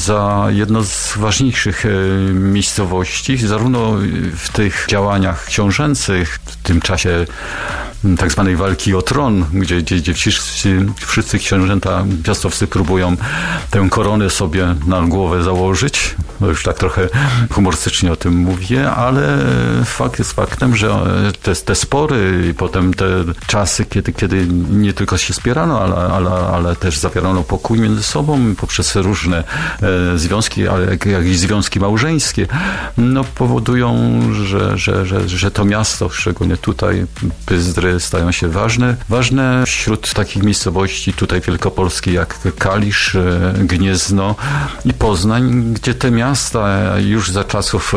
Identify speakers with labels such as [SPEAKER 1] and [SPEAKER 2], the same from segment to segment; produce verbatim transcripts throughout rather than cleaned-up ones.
[SPEAKER 1] za jedno z ważniejszych miejscowości, zarówno w tych działaniach książęcych, w tym czasie tak zwanej walki o tron, gdzie, gdzie, gdzie wszyscy, wszyscy książęta piastowscy próbują tę koronę sobie na głowę założyć. No już tak trochę humorystycznie o tym mówię, ale fakt jest faktem, że te, te spory i potem te czasy, kiedy, kiedy nie tylko się spierano, ale, ale, ale też zawierano pokój między sobą poprzez różne e, związki, ale jak, jak i związki małżeńskie, no powodują, że, że, że, że to miasto, szczególnie tutaj Pyzdry, stają się ważne. Ważne wśród takich miejscowości tutaj wielkopolskich jak Kalisz, Gniezno i Poznań, gdzie te miasta już za czasów,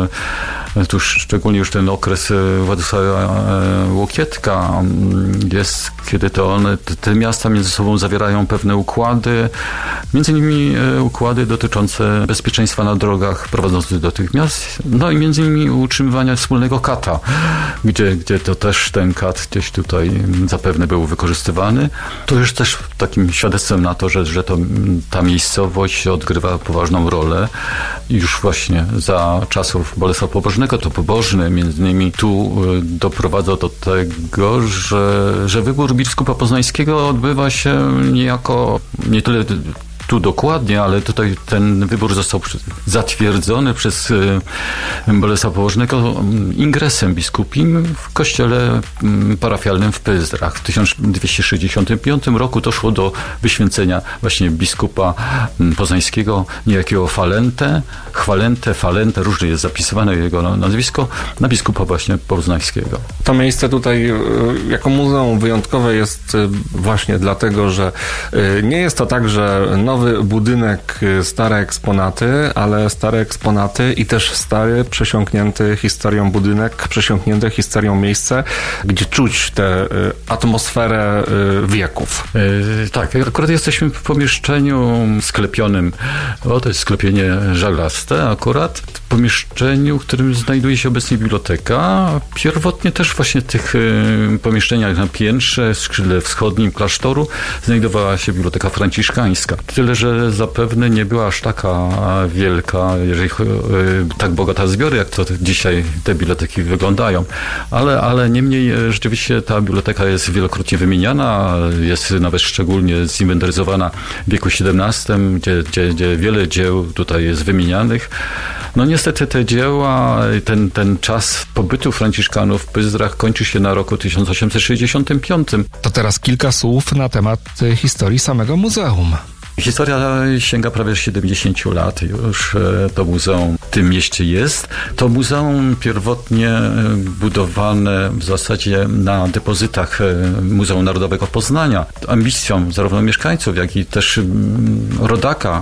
[SPEAKER 1] tu szczególnie już ten okres Władysława Łokietka jest, kiedy to one, te miasta między sobą zawierają pewne układy, między innymi układy dotyczące bezpieczeństwa na drogach prowadzących do tych miast, no i między innymi utrzymywania wspólnego kata, gdzie, gdzie to też ten kat gdzieś tutaj zapewne był wykorzystywany. To już też takim świadectwem na to, że, że to, ta miejscowość odgrywa poważną rolę. Już właśnie za czasów Bolesława Pobożnego to Pobożny między innymi tu doprowadza do tego, że, że wybór biskupa poznańskiego odbywa się niejako nie tyle tu dokładnie, ale tutaj ten wybór został zatwierdzony przez Bolesława Pobożnego ingresem biskupim w kościele parafialnym w Pyzdrach. W tysiąc dwieście sześćdziesiątym piątym roku doszło do wyświęcenia właśnie biskupa poznańskiego, niejakiego Falente, Chwalente, Falente, różnie jest zapisywane jego nazwisko, na biskupa właśnie poznańskiego.
[SPEAKER 2] To miejsce tutaj jako muzeum wyjątkowe jest właśnie dlatego, że nie jest to tak, że nowy budynek, stare eksponaty, ale stare eksponaty i też stary, przesiąknięty historią budynek, przesiąknięte historią miejsce, gdzie czuć tę atmosferę wieków.
[SPEAKER 1] Yy, tak, akurat jesteśmy w pomieszczeniu sklepionym, o to jest sklepienie żaglaste akurat, w pomieszczeniu, w którym znajduje się obecnie biblioteka. Pierwotnie też właśnie w tych y, pomieszczeniach na piętrze, w skrzydle wschodnim klasztoru znajdowała się biblioteka franciszkańska. Tyle, że zapewne nie była aż taka wielka, jeżeli y, tak bogata zbiory, jak to dzisiaj te biblioteki wyglądają. Ale, ale niemniej rzeczywiście ta biblioteka jest wielokrotnie wymieniana, jest nawet szczególnie zinwentaryzowana w wieku siedemnastym, gdzie, gdzie, gdzie wiele dzieł tutaj jest wymienianych. No niestety te dzieła, ten, ten czas pobytu Franciszkanów w Pyzdrach kończy się na roku tysiąc osiemset sześćdziesiątym piątym.
[SPEAKER 3] To teraz kilka słów na temat historii samego muzeum.
[SPEAKER 1] Historia sięga prawie siedemdziesięciu lat. Już to muzeum w tym mieście jest. To muzeum pierwotnie budowane w zasadzie na depozytach Muzeum Narodowego Poznania. Ambicją zarówno mieszkańców, jak i też rodaka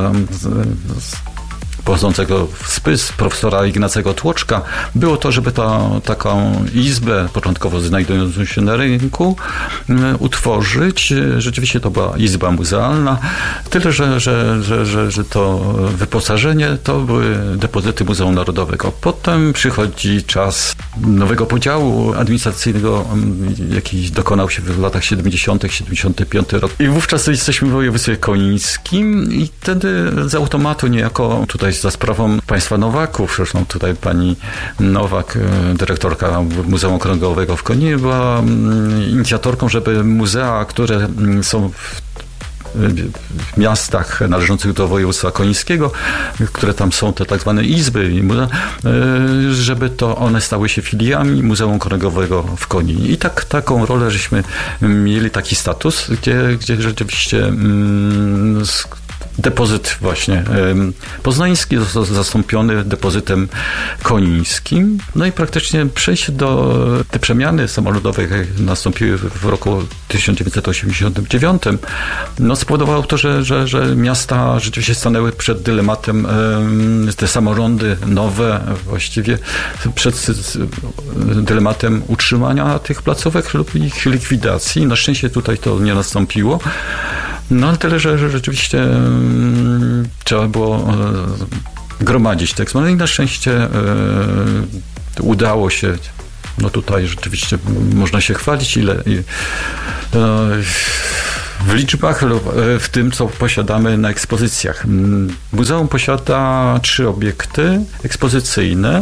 [SPEAKER 1] pochodzącego z Pys, profesora Ignacego Tłoczka, było to, żeby ta, taką izbę, początkowo znajdującą się na rynku, utworzyć. Rzeczywiście to była izba muzealna, tyle, że, że, że, że, że to wyposażenie to były depozyty Muzeum Narodowego. Potem przychodzi czas nowego podziału administracyjnego, jaki dokonał się w latach siedemdziesiątych, siedemdziesiąty piąty rok. I wówczas jesteśmy w województwie konińskim i wtedy z automatu niejako tutaj za sprawą państwa Nowaków, zresztą tutaj pani Nowak, dyrektorka Muzeum Okręgowego w Koninie, była inicjatorką, żeby muzea, które są w w miastach należących do województwa konińskiego, które tam są te tak zwane izby, żeby to one stały się filiami Muzeum Okręgowego w Koninie. I tak, taką rolę żeśmy mieli, taki status, gdzie, gdzie rzeczywiście mm, depozyt właśnie poznański został zastąpiony depozytem konińskim. No i praktycznie przejście do te przemiany samolotowe, jakie nastąpiły w roku tysiąc dziewięćset osiemdziesiątym dziewiątym, no spowodowało to, że, że, że miasta rzeczywiście stanęły przed dylematem, te samorządy nowe właściwie, przed dylematem utrzymania tych placówek lub ich likwidacji. Na szczęście tutaj to nie nastąpiło. No ale tyle, że, że rzeczywiście um, trzeba było um, gromadzić tekst. No i na szczęście um, udało się. No tutaj rzeczywiście można się chwalić, ile, ile no, w liczbach lub w tym, co posiadamy na ekspozycjach. Muzeum posiada trzy obiekty ekspozycyjne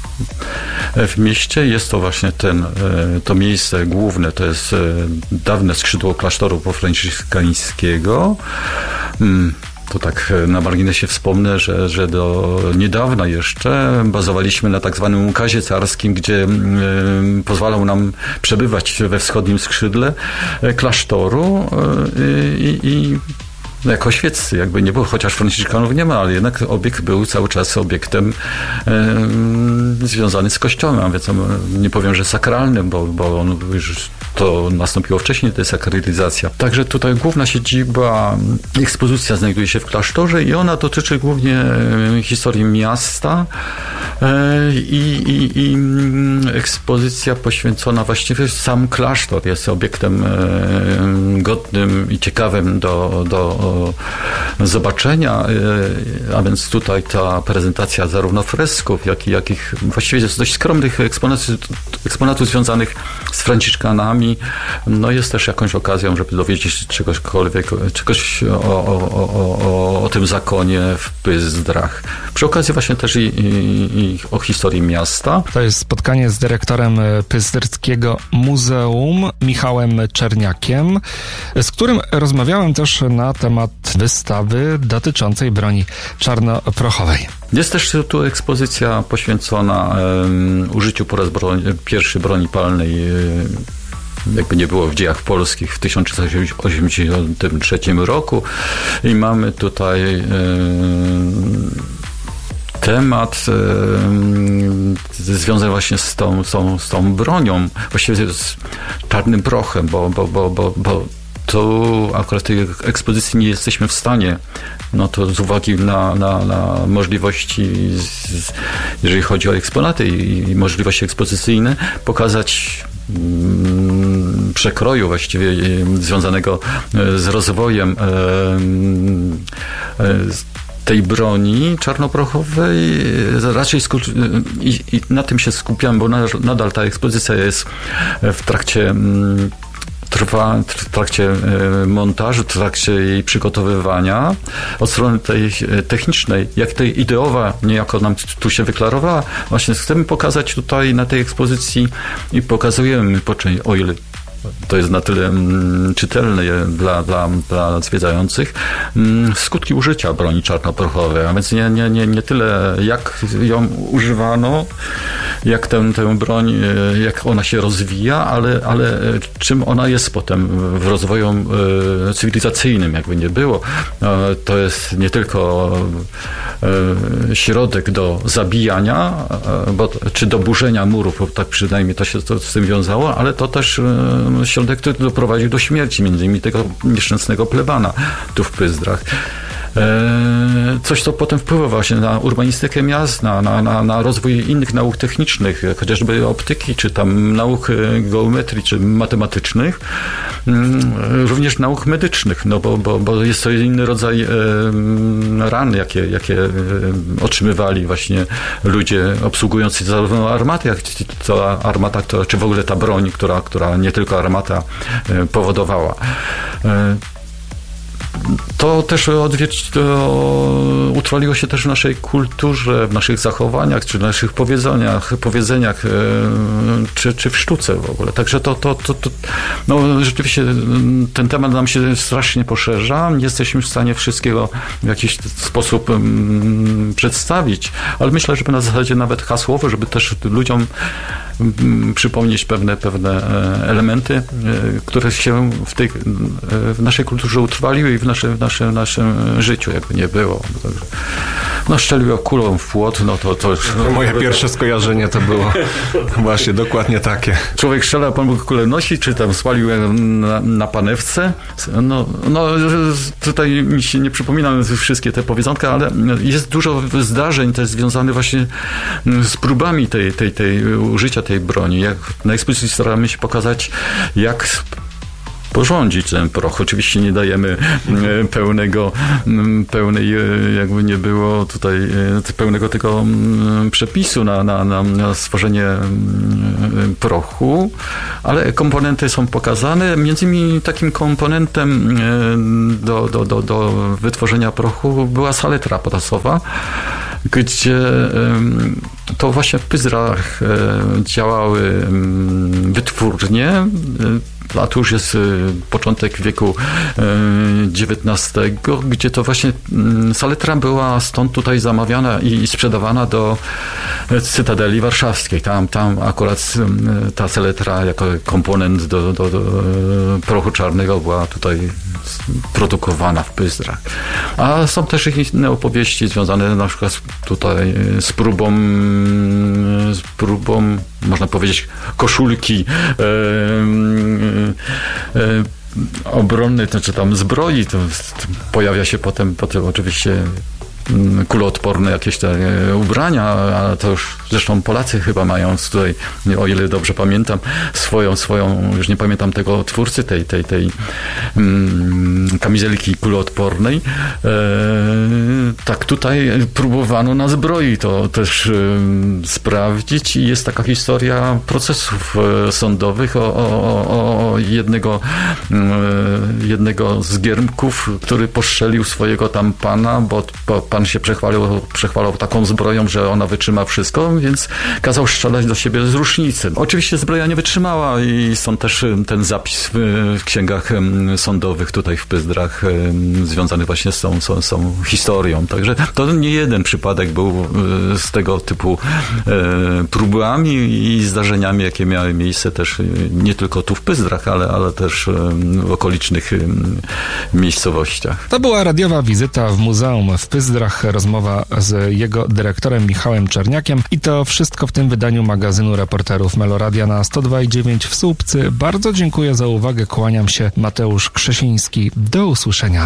[SPEAKER 1] w mieście. Jest to właśnie ten, to miejsce główne, to jest dawne skrzydło klasztoru pofranciszkańskiego. To tak na marginesie wspomnę, że, że do niedawna jeszcze bazowaliśmy na tak zwanym ukazie carskim, gdzie y, pozwalał nam przebywać we wschodnim skrzydle klasztoru i, i jako świeccy, jakby nie było, chociaż franciszkanów nie ma, ale jednak obiekt był cały czas obiektem e, związany z kościołem, a więc nie powiem, że sakralnym, bo, bo on już to nastąpiło wcześniej, to jest sakralizacja. Także tutaj główna siedziba, ekspozycja znajduje się w klasztorze i ona dotyczy głównie historii miasta e, i, i, i ekspozycja poświęcona właściwie sam klasztor jest obiektem e, godnym i ciekawym do, do zobaczenia, a więc tutaj ta prezentacja zarówno fresków, jak i jakich właściwie jest dość skromnych eksponatów, eksponatów związanych z franciszkanami, no jest też jakąś okazją, żeby dowiedzieć się czegośkolwiek, czegoś o, o, o, o, o tym zakonie w Pyzdrach. Przy okazji właśnie też i, i, i o historii miasta.
[SPEAKER 3] To jest spotkanie z dyrektorem Pyzdrskiego Muzeum, Michałem Czerniakiem, z którym rozmawiałem też na temat wystawy dotyczącej broni czarnoprochowej.
[SPEAKER 1] Jest też tu ekspozycja poświęcona um, użyciu po raz broni, pierwszy broni palnej, jakby nie było, w dziejach polskich w tysiąc trzysta osiemdziesiątym trzecim roku i mamy tutaj um, temat e, związany właśnie z tą, z, tą, z tą bronią, właściwie z czarnym prochem, bo, bo, bo, bo, bo tu akurat tej ekspozycji nie jesteśmy w stanie, no to z uwagi na, na, na możliwości, z, jeżeli chodzi o eksponaty i, i możliwości ekspozycyjne, pokazać mm, przekroju właściwie związanego z rozwojem e, e, tej broni czarnoprochowej. Raczej sku- i, i na tym się skupiam, bo nadal ta ekspozycja jest w trakcie trwa w trakcie montażu, w trakcie jej przygotowywania. Od strony tej technicznej, jak tej ideowa niejako nam tu się wyklarowała, właśnie chcemy pokazać tutaj na tej ekspozycji i pokazujemy, o ile to jest na tyle mm, czytelne dla, dla, dla zwiedzających, mm, skutki użycia broni czarnoprochowej, a więc nie, nie, nie, nie tyle jak ją używano, jak tę, tę broń, jak ona się rozwija, ale, ale czym ona jest potem w rozwoju e, cywilizacyjnym, jakby nie było. E, to jest nie tylko e, środek do zabijania, e, bo, czy do burzenia murów, bo tak przynajmniej to się to z tym wiązało, ale to też e, środek, który doprowadził do śmierci między innymi tego nieszczęsnego plebana tu w Pyzdrach. Coś, co potem wpływa właśnie na urbanistykę miast, na, na, na, na rozwój innych nauk technicznych, chociażby optyki, czy tam nauk geometrii, czy matematycznych, również nauk medycznych, no bo, bo, bo jest to inny rodzaj ran, jakie, jakie otrzymywali właśnie ludzie obsługujący zarówno armatę, jak i ta armata, która, czy w ogóle ta broń, która, która nie tylko armata powodowała. To też odwiedź, to utrwaliło się też w naszej kulturze, w naszych zachowaniach, czy w naszych powiedzeniach, powiedzeniach czy, czy w sztuce w ogóle. Także to, to, to, to no, rzeczywiście ten temat nam się strasznie poszerza. Nie jesteśmy w stanie wszystkiego w jakiś sposób um, przedstawić, ale myślę, żeby na zasadzie nawet hasłowo, żeby też ludziom um, przypomnieć pewne, pewne elementy, które się w, tej, w naszej kulturze utrwaliły i w naszym, w naszym, w naszym życiu jakby nie było. Także, no szczeliło kulą w płot, no to... to
[SPEAKER 2] no, moje pierwsze skojarzenie to było właśnie dokładnie takie.
[SPEAKER 1] Człowiek strzela, pan mógł kulę nosi, czy tam spalił na, na panewce. No, no tutaj mi się nie przypominam wszystkie te powiedzonka, ale jest dużo zdarzeń też związanych właśnie z próbami tej, tej, tej użycia tej broni. Jak na ekspozycji staramy się pokazać, jak porządzić ten proch. Oczywiście nie dajemy pełnego, pełnej, jakby nie było tutaj pełnego tego przepisu na, na, na stworzenie prochu, ale komponenty są pokazane. Między innymi takim komponentem do, do, do, do wytworzenia prochu była saletra potasowa, gdzie to właśnie w Pyzdrach działały wytwórnie. A tu już jest początek wieku dziewiętnastego, gdzie to właśnie saletra była stąd tutaj zamawiana i sprzedawana do Cytadeli Warszawskiej. Tam, tam akurat ta saletra jako komponent do, do, do prochu czarnego była tutaj produkowana w Pyzdrach. A są też inne opowieści związane na przykład tutaj z próbą, z próbą można powiedzieć, koszulki e, e, obronnej, to znaczy tam zbroi. To, to pojawia się potem, potem oczywiście kuloodporne jakieś te ubrania, a to już zresztą Polacy chyba mają tutaj, o ile dobrze pamiętam, swoją, swoją, już nie pamiętam tego twórcy tej, tej, tej um, kamizelki kuloodpornej. E, tak tutaj próbowano na zbroi to też um, sprawdzić i jest taka historia procesów e, sądowych o, o, o jednego, um, jednego z giermków, który postrzelił swojego tam pana, bo po, pan się przechwalał, przechwalał taką zbroją, że ona wytrzyma wszystko, więc kazał strzelać do siebie z rusznicy. Oczywiście zbroja nie wytrzymała i stąd też ten zapis w, w księgach sądowych tutaj w Pyzdrach związany właśnie z tą, z tą historią. Także to nie jeden przypadek był z tego typu próbami i zdarzeniami, jakie miały miejsce też nie tylko tu w Pyzdrach, ale, ale też w okolicznych miejscowościach.
[SPEAKER 3] To była radiowa wizyta w muzeum w Pyzdrach. Rozmowa z jego dyrektorem Michałem Czerniakiem i to wszystko w tym wydaniu magazynu Reporterów Meloradia na sto dwa i dziewięć w Słupcy. Bardzo dziękuję za uwagę, kłaniam się, Mateusz Krzesiński. Do usłyszenia.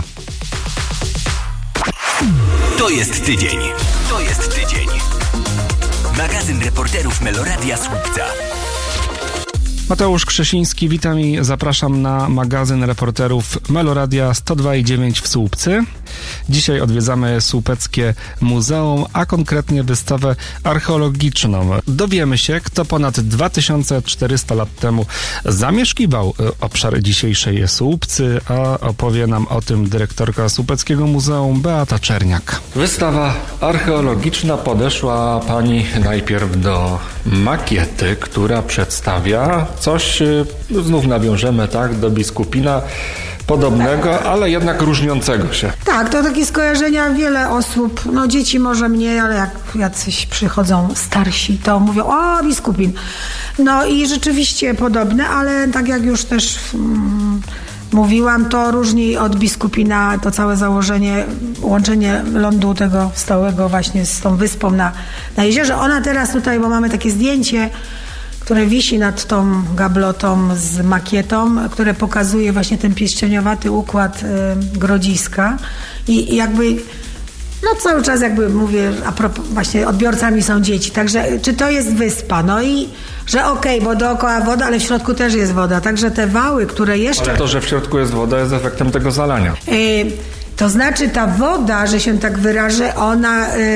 [SPEAKER 4] To jest tydzień. To jest tydzień. Magazyn Reporterów Meloradia Słupca.
[SPEAKER 3] Mateusz Krzesiński, witam i zapraszam na magazyn Reporterów Meloradia sto dwa i dziewięć w Słupcy. Dzisiaj odwiedzamy Słupeckie Muzeum, a konkretnie wystawę archeologiczną. Dowiemy się, kto ponad dwa tysiące czterysta lat temu zamieszkiwał obszar dzisiejszej Słupcy, a opowie nam o tym dyrektorka Słupeckiego Muzeum Beata Czerniak.
[SPEAKER 2] Wystawa archeologiczna podeszła pani najpierw do makiety, która przedstawia coś, znów nawiążemy tak do biskupina, podobnego, ale jednak różniącego się.
[SPEAKER 5] Tak, to takie skojarzenia wiele osób, no dzieci może mniej, ale jak jacyś przychodzą starsi, to mówią, o, biskupin. No i rzeczywiście podobne, ale tak jak już też mm, mówiłam, to różni od biskupina to całe założenie, łączenie lądu tego stałego właśnie z tą wyspą na, na jeziorze. Ona teraz tutaj, bo mamy takie zdjęcie, które wisi nad tą gablotą z makietą, które pokazuje właśnie ten pierścieniowaty układ y, Grodziska i, i jakby no cały czas jakby mówię, a propos, właśnie odbiorcami są dzieci, także czy to jest wyspa, no i że okej, okay, bo dookoła woda, ale w środku też jest woda, także te wały, które jeszcze...
[SPEAKER 2] Ale to, że w środku jest woda, jest efektem tego zalania.
[SPEAKER 5] Y, to znaczy ta woda, że się tak wyrażę, ona y,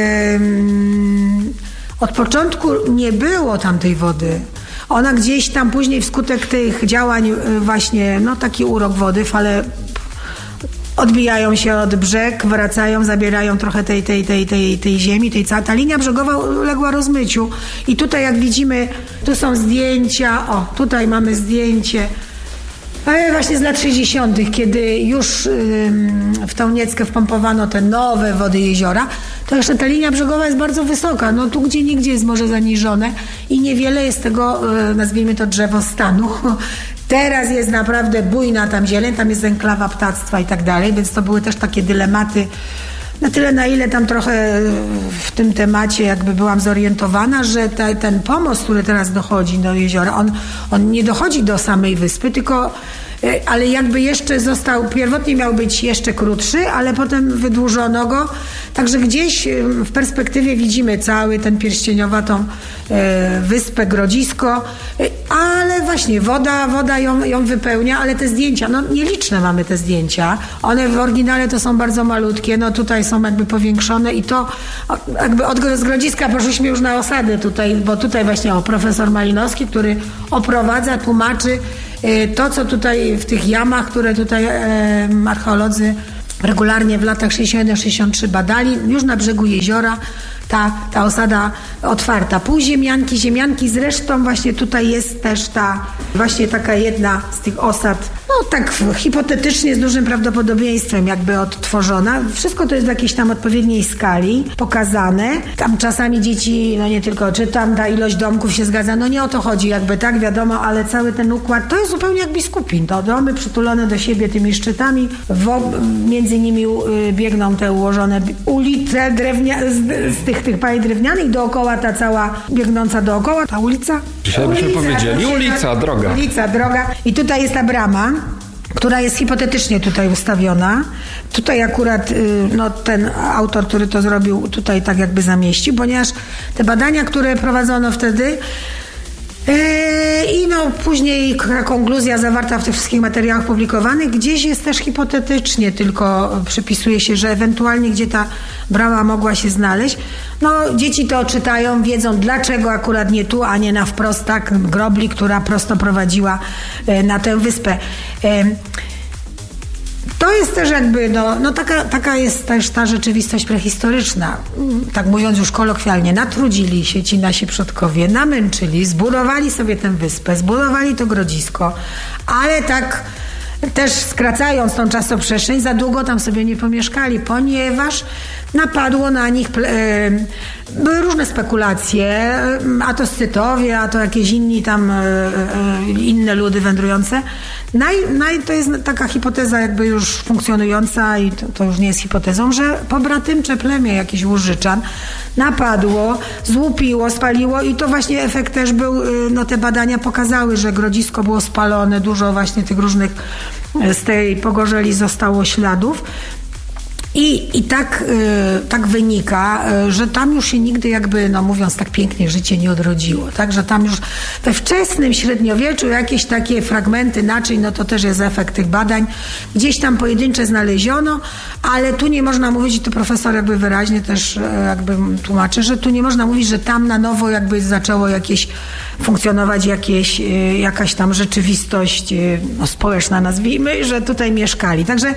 [SPEAKER 5] od początku nie było tam tej wody. Ona gdzieś tam później wskutek tych działań właśnie, no taki urok wody, fale odbijają się od brzeg, wracają, zabierają trochę tej, tej, tej, tej, tej ziemi, tej, ta linia brzegowa uległa rozmyciu. I tutaj jak widzimy, tu są zdjęcia, o, tutaj mamy zdjęcie właśnie z lat sześćdziesiątych, kiedy już w tą Nieckę wpompowano te nowe wody jeziora, to jeszcze ta linia brzegowa jest bardzo wysoka. No tu gdzie nigdzie jest morze zaniżone i niewiele jest tego, nazwijmy to drzewostanu. Teraz jest naprawdę bujna tam zieleń, tam jest enklawa ptactwa i tak dalej, więc to były też takie dylematy. Na tyle, na ile tam trochę w tym temacie jakby byłam zorientowana, że ta, ten pomost, który teraz dochodzi do jeziora, on, on nie dochodzi do samej wyspy, tylko ale jakby jeszcze został, pierwotnie miał być jeszcze krótszy, ale potem wydłużono go, także gdzieś w perspektywie widzimy cały ten pierścieniowatą wyspę, Grodzisko, ale właśnie woda, woda ją, ją wypełnia, ale te zdjęcia, no nieliczne mamy te zdjęcia, one w oryginale to są bardzo malutkie, no tutaj są jakby powiększone i to jakby od Grodziska poszliśmy już na osadę tutaj, bo tutaj właśnie o, profesor Malinowski, który oprowadza, tłumaczy to, co tutaj w tych jamach, które tutaj e, archeolodzy regularnie w latach sześćdziesiąt jeden sześćdziesiąt trzy badali, już na brzegu jeziora ta, ta osada otwarta. Półziemianki, ziemianki, zresztą właśnie tutaj jest też ta właśnie taka jedna z tych osad, no tak hipotetycznie z dużym prawdopodobieństwem jakby odtworzona. Wszystko to jest w jakiejś tam odpowiedniej skali pokazane. Tam czasami dzieci, no nie tylko czytam, ta ilość domków się zgadza, no nie o to chodzi jakby, tak wiadomo, ale cały ten układ to jest zupełnie jak biskupin. To domy przytulone do siebie tymi szczytami, wo, między nimi y, biegną te ułożone ulice drewnia, z, z tych, tych pali drewnianych, dookoła ta cała biegnąca dookoła, ta ulica.
[SPEAKER 2] Dzisiaj byśmy
[SPEAKER 5] ulica,
[SPEAKER 2] powiedzieli ulica, droga.
[SPEAKER 5] Ulica, droga. I tutaj jest ta brama, która jest hipotetycznie tutaj ustawiona. Tutaj akurat no, ten autor, który to zrobił, tutaj tak jakby zamieścił, ponieważ te badania, które prowadzono wtedy i no później konkluzja zawarta w tych wszystkich materiałach publikowanych gdzieś jest też hipotetycznie, tylko przypisuje się, że ewentualnie gdzie ta brama mogła się znaleźć. No dzieci to czytają, wiedzą dlaczego akurat nie tu, a nie na wprost, tak, grobli, która prosto prowadziła na tę wyspę. To jest też jakby, no, no taka, taka jest też ta rzeczywistość prehistoryczna. Tak mówiąc już kolokwialnie, natrudzili się ci nasi przodkowie, namęczyli, zbudowali sobie tę wyspę, zbudowali to Grodzisko, ale tak też skracając tą czasoprzestrzeń, za długo tam sobie nie pomieszkali, ponieważ napadło na nich, e, były różne spekulacje, a to Scytowie, a to jakieś inni tam e, e, inne ludy wędrujące. Naj, naj, to jest taka hipoteza jakby już funkcjonująca i to, to już nie jest hipotezą, że pobratymcze plemię jakieś Łużyczan napadło, złupiło, spaliło i to właśnie efekt też był, no te badania pokazały, że Grodzisko było spalone, dużo właśnie tych różnych z tej pogorzeli zostało śladów. I, i tak, y, tak wynika, y, że tam już się nigdy jakby, no mówiąc tak pięknie, życie nie odrodziło. Także tam już we wczesnym średniowieczu jakieś takie fragmenty naczyń, no to też jest efekt tych badań. Gdzieś tam pojedyncze znaleziono, ale tu nie można mówić, i to profesor jakby wyraźnie też y, jakby tłumaczy, że tu nie można mówić, że tam na nowo jakby zaczęło jakieś funkcjonować jakieś, y, jakaś tam rzeczywistość y, no, społeczna, nazwijmy, że tutaj mieszkali. Także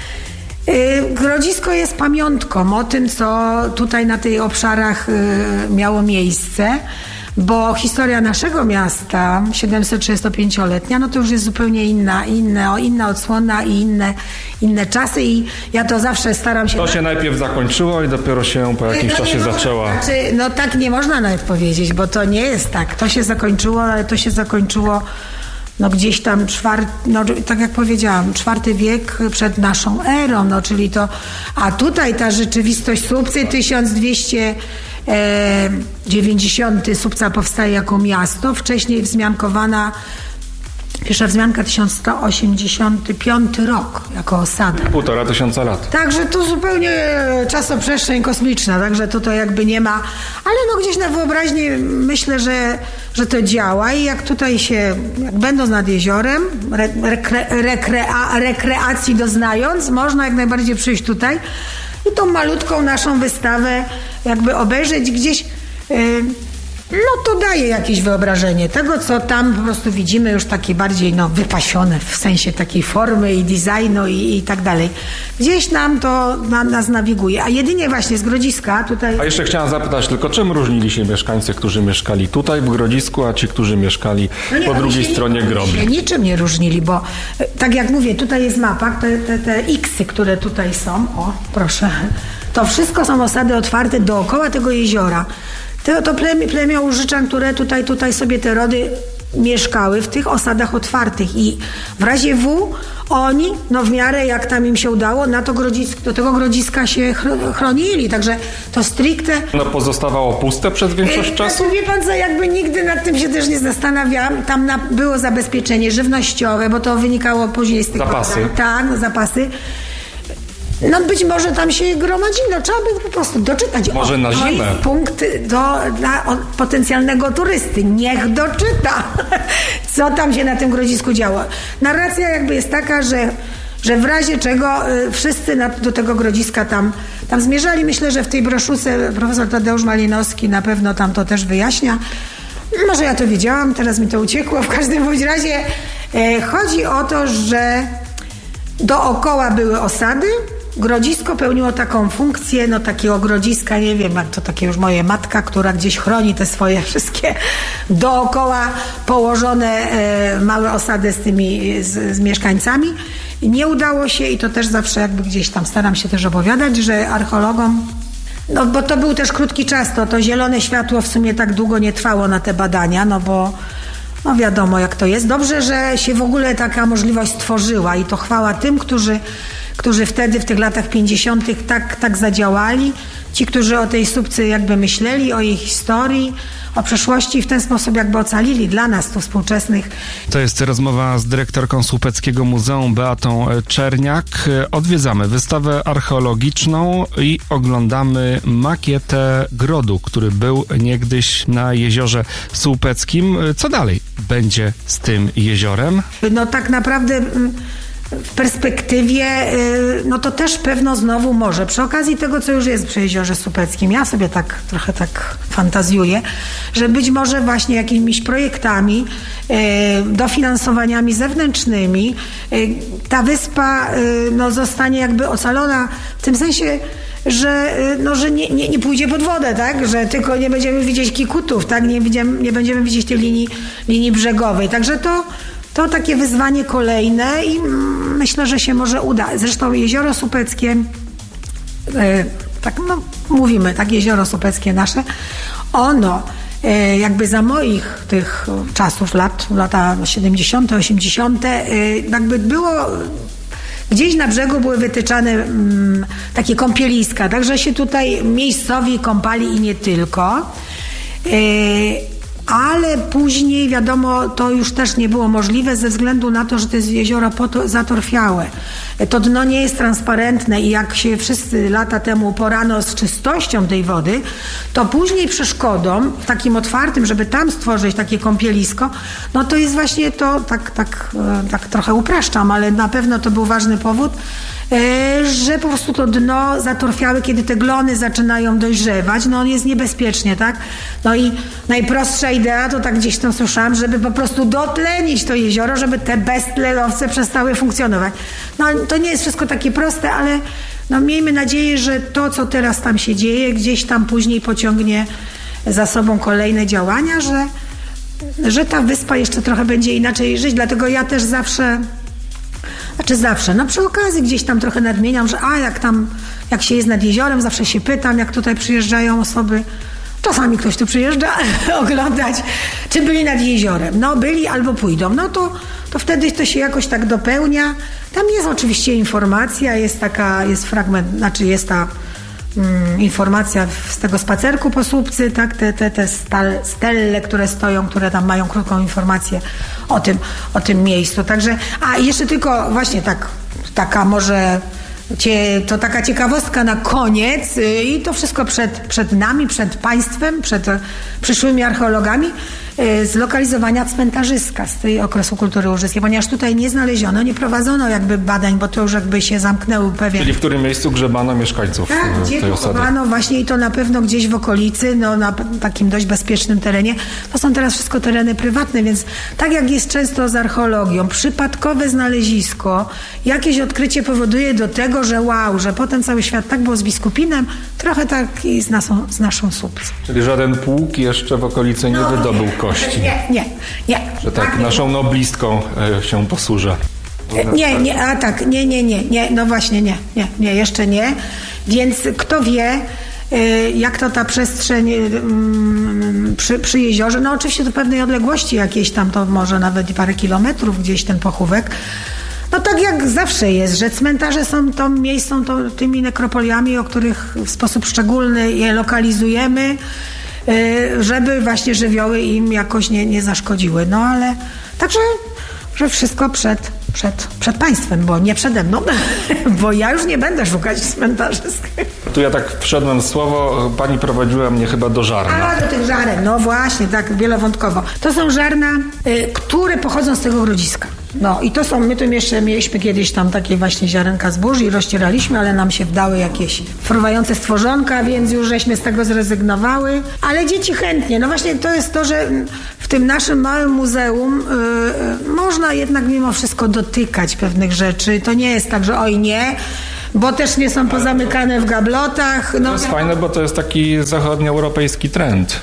[SPEAKER 5] Grodzisko jest pamiątką o tym, co tutaj na tych obszarach miało miejsce, bo historia naszego miasta, siedemsettrzydziestopięcioletnia, no to już jest zupełnie inna, inna, inna odsłona i inne, inne czasy i ja to zawsze staram się...
[SPEAKER 2] To się najpierw zakończyło i dopiero się po jakimś
[SPEAKER 5] no
[SPEAKER 2] czasie zaczęła.
[SPEAKER 5] Znaczy, no tak nie można nawet powiedzieć, bo to nie jest tak. To się zakończyło, ale to się zakończyło no gdzieś tam czwarty, no tak jak powiedziałam, czwarty wiek przed naszą erą, no czyli to, a tutaj ta rzeczywistość Słupcy tysiąc dwieście dziewięćdziesiąty Słupca powstaje jako miasto, wcześniej wzmiankowana pierwsza wzmianka tysiąc sto osiemdziesiąty piąty rok jako osada.
[SPEAKER 2] Półtora tysiąca lat.
[SPEAKER 5] Także to zupełnie czasoprzestrzeń kosmiczna, także tutaj jakby nie ma, ale no gdzieś na wyobraźni myślę, że, że to działa i jak tutaj się, jak będąc nad jeziorem, re, rekre, rekrea, rekreacji doznając, można jak najbardziej przyjść tutaj i tą malutką naszą wystawę jakby obejrzeć gdzieś. Yy, No to daje jakieś wyobrażenie tego, co tam po prostu widzimy już takie bardziej no, wypasione w sensie takiej formy i designu i, i tak dalej. Gdzieś nam to na, nas nawiguje, a jedynie właśnie z Grodziska tutaj...
[SPEAKER 2] A jeszcze chciałam zapytać tylko, czym różnili się mieszkańcy, którzy mieszkali tutaj w Grodzisku, a ci, którzy mieszkali no nie, po drugiej stronie grobli?
[SPEAKER 5] Się niczym nie różnili, bo tak jak mówię, tutaj jest mapa, te, te, te iksy, które tutaj są, o proszę, to wszystko są osady otwarte dookoła tego jeziora. To, to plemię, plemię Łużyczan, które tutaj, tutaj sobie te rody mieszkały w tych osadach otwartych i w razie W oni, no w miarę jak tam im się udało, na to grodzisk, do tego grodziska się chronili, także to stricte...
[SPEAKER 2] No pozostawało puste przez większość
[SPEAKER 5] e,
[SPEAKER 2] czasu?
[SPEAKER 5] Znaczy, wie pan co, jakby nigdy nad tym się też nie zastanawiałam. Tam na, było zabezpieczenie żywnościowe, bo to wynikało później z tych...
[SPEAKER 2] Zapasy.
[SPEAKER 5] Badań. Tak, no zapasy. No być może tam się gromadzi, no trzeba by po prostu doczytać.
[SPEAKER 2] Może
[SPEAKER 5] o,
[SPEAKER 2] na
[SPEAKER 5] to
[SPEAKER 2] zimę.
[SPEAKER 5] jest punkt do, dla o, potencjalnego turysty. Niech doczyta, co tam się na tym grodzisku działo. Narracja jakby jest taka, że, że w razie czego y, wszyscy na, do tego grodziska tam, tam zmierzali. Myślę, że w tej broszurce profesor Tadeusz Malinowski na pewno tam to też wyjaśnia. Może ja to wiedziałam, teraz mi to uciekło. W każdym bądź razie y, chodzi o to, że dookoła były osady. Grodzisko pełniło taką funkcję, no takiego grodziska, nie wiem, jak to takie już moje matka, która gdzieś chroni te swoje wszystkie dookoła położone e, małe osady z tymi, z, z mieszkańcami. I nie udało się i to też zawsze jakby gdzieś tam staram się też opowiadać, że archeologom, no bo to był też krótki czas, to, to zielone światło w sumie tak długo nie trwało na te badania, no bo no wiadomo jak to jest. Dobrze, że się w ogóle taka możliwość stworzyła i to chwała tym, którzy którzy wtedy w tych latach pięćdziesiątych tak, tak zadziałali. Ci, którzy o tej Słupcy jakby myśleli, o jej historii, o przeszłości i w ten sposób jakby ocalili dla nas tu współczesnych.
[SPEAKER 3] To jest rozmowa z dyrektorką Słupeckiego Muzeum Beatą Czerniak. Odwiedzamy wystawę archeologiczną i oglądamy makietę grodu, który był niegdyś na jeziorze Słupeckim. Co dalej będzie z tym jeziorem?
[SPEAKER 5] No tak naprawdę... W perspektywie, no to też pewno znowu może, przy okazji tego, co już jest przy Jeziorze Słupeckim, ja sobie tak trochę tak fantazjuję, że być może właśnie jakimiś projektami, dofinansowaniami zewnętrznymi ta wyspa no, zostanie jakby ocalona w tym sensie, że, no, że nie, nie, nie pójdzie pod wodę, tak? Że tylko nie będziemy widzieć kikutów, tak? Nie, będziemy, nie będziemy widzieć tej linii, linii brzegowej, także to To takie wyzwanie kolejne i myślę, że się może uda. Zresztą Jezioro Słupeckie, e, tak no mówimy, tak Jezioro Słupeckie nasze, ono e, jakby za moich tych czasów, lat, lata siedemdziesiąte, osiemdziesiąte, e, jakby było... Gdzieś na brzegu były wytyczane mm, takie kąpieliska, także się tutaj miejscowi kąpali i nie tylko. E, Ale później, wiadomo, to już też nie było możliwe ze względu na to, że to jest jezioro zatorfiałe. To dno nie jest transparentne i jak się wszyscy lata temu uporano z czystością tej wody, to później przeszkodą, takim otwartym, żeby tam stworzyć takie kąpielisko, no to jest właśnie to, tak, tak, tak trochę upraszczam, ale na pewno to był ważny powód, że po prostu to dno zatorfiałe, kiedy te glony zaczynają dojrzewać, no on jest niebezpiecznie, tak? No i najprostsza idea, to tak gdzieś tam słyszałam, żeby po prostu dotlenić to jezioro, żeby te beztlenowce przestały funkcjonować. No to nie jest wszystko takie proste, ale no miejmy nadzieję, że to, co teraz tam się dzieje, gdzieś tam później pociągnie za sobą kolejne działania, że, że ta wyspa jeszcze trochę będzie inaczej żyć, dlatego ja też zawsze Znaczy zawsze, no przy okazji gdzieś tam trochę nadmieniam, że a jak tam, jak się jest nad jeziorem, zawsze się pytam, jak tutaj przyjeżdżają osoby, czasami ktoś tu przyjeżdża oglądać, czy byli nad jeziorem. No byli albo pójdą, no to, to wtedy to się jakoś tak dopełnia. Tam jest oczywiście informacja, jest taka, jest fragment, znaczy jest ta mm, informacja z tego spacerku po Słupcy, tak, te, te, te stal, stelle, które stoją, które tam mają krótką informację o tym, o tym miejscu. Także, a jeszcze tylko właśnie tak, taka może cie, to taka ciekawostka na koniec yy, i to wszystko przed, przed nami, przed państwem, przed y, przyszłymi archeologami, y, zlokalizowania cmentarzyska z tej okresu kultury łużyckiej, ponieważ tutaj nie znaleziono, nie prowadzono jakby badań, bo to już jakby się zamknęły pewien...
[SPEAKER 2] Czyli w którym miejscu grzebano mieszkańców
[SPEAKER 5] tak,
[SPEAKER 2] tej
[SPEAKER 5] gdzie
[SPEAKER 2] osady?
[SPEAKER 5] pochowano właśnie i to na pewno gdzieś w okolicy, no na takim dość bezpiecznym terenie. To są teraz wszystko tereny prywatne, więc tak jak jest często z archeologią, przypadkowe znalezisko, jakieś odkrycie powoduje do tego, że wow, że potem cały świat tak był z Biskupinem, trochę tak i z naszą, z naszą Słupcą.
[SPEAKER 2] Czyli żaden pług jeszcze w okolicy nie
[SPEAKER 5] No,
[SPEAKER 2] wydobył
[SPEAKER 5] nie,
[SPEAKER 2] kości.
[SPEAKER 5] Nie, nie, nie.
[SPEAKER 2] Że tak naszą noblistką e, się posłużę.
[SPEAKER 5] Nie, nie, a tak, nie, nie, nie, nie, no właśnie nie, nie, nie, jeszcze nie. Więc kto wie, jak to ta przestrzeń przy, przy jeziorze, no oczywiście do pewnej odległości jakiejś tam, to może nawet parę kilometrów gdzieś ten pochówek. No tak jak zawsze jest, że cmentarze są tą miejscą, to, tymi nekropoliami, o których w sposób szczególny je lokalizujemy, żeby właśnie żywioły im jakoś nie, nie zaszkodziły. No ale także, że wszystko przed, przed, przed państwem, bo nie przede mną, bo ja już nie będę szukać cmentarzy.
[SPEAKER 2] Tu ja tak wszedłem w słowo, pani prowadziła mnie chyba do żarna.
[SPEAKER 5] A, do tych żaren, no właśnie, tak wielowątkowo. To są żarna, y, które pochodzą z tego grodziska. No i to są, my tu jeszcze mieliśmy kiedyś tam takie właśnie ziarenka zbóż i rozcieraliśmy, ale nam się wdały jakieś fruwające stworzonka, więc już żeśmy z tego zrezygnowały. Ale dzieci chętnie, no właśnie to jest to, że w tym naszym małym muzeum yy, można jednak mimo wszystko dotykać pewnych rzeczy. To nie jest tak, że oj nie, bo też nie są pozamykane w gablotach. No,
[SPEAKER 2] to jest fajne, bo to jest taki zachodnioeuropejski trend.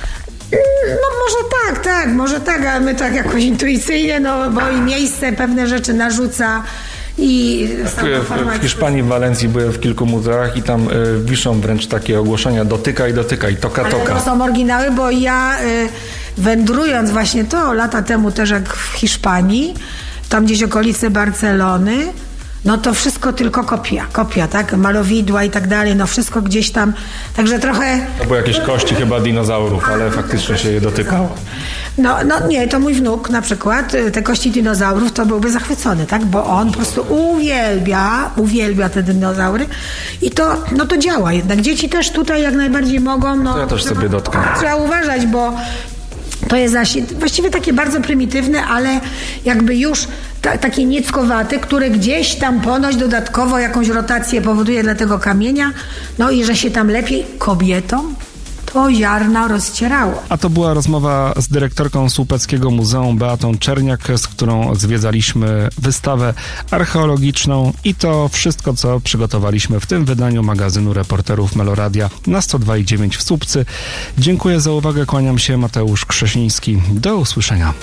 [SPEAKER 5] No może tak, tak, może tak, ale my tak jakoś intuicyjnie, no bo i miejsce pewne rzeczy narzuca i...
[SPEAKER 2] W, w Hiszpanii, w Walencji byłem w kilku muzeach i tam y, wiszą wręcz takie ogłoszenia dotykaj, dotykaj, toka, toka.
[SPEAKER 5] Ale to są oryginały, bo ja y, wędrując właśnie to lata temu też jak w Hiszpanii, tam gdzieś okolice Barcelony, no to wszystko tylko kopia, kopia, tak? Malowidła i tak dalej, no wszystko gdzieś tam, także trochę...
[SPEAKER 2] To były jakieś kości chyba dinozaurów, ale faktycznie się je dotykało.
[SPEAKER 5] No, no nie, to mój wnuk na przykład, te kości dinozaurów, to byłby zachwycony, tak? Bo on po prostu uwielbia, uwielbia te dinozaury i to, no to działa jednak. Dzieci też tutaj jak najbardziej mogą, no...
[SPEAKER 2] To ja też sobie dotknę.
[SPEAKER 5] Trzeba uważać, bo to jest właściwie takie bardzo prymitywne, ale jakby już ta, takie nieckowate, które gdzieś tam ponoć dodatkowo jakąś rotację powoduje dla tego kamienia, no i że się tam lepiej kobietom to ziarna rozcierało.
[SPEAKER 3] A to była rozmowa z dyrektorką Słupeckiego Muzeum Beatą Czerniak, z którą zwiedzaliśmy wystawę archeologiczną i to wszystko, co przygotowaliśmy w tym wydaniu magazynu Reporterów Meloradia na sto dwa i dziewięć w Słupcy. Dziękuję za uwagę, kłaniam się, Mateusz Krzesiński. Do usłyszenia.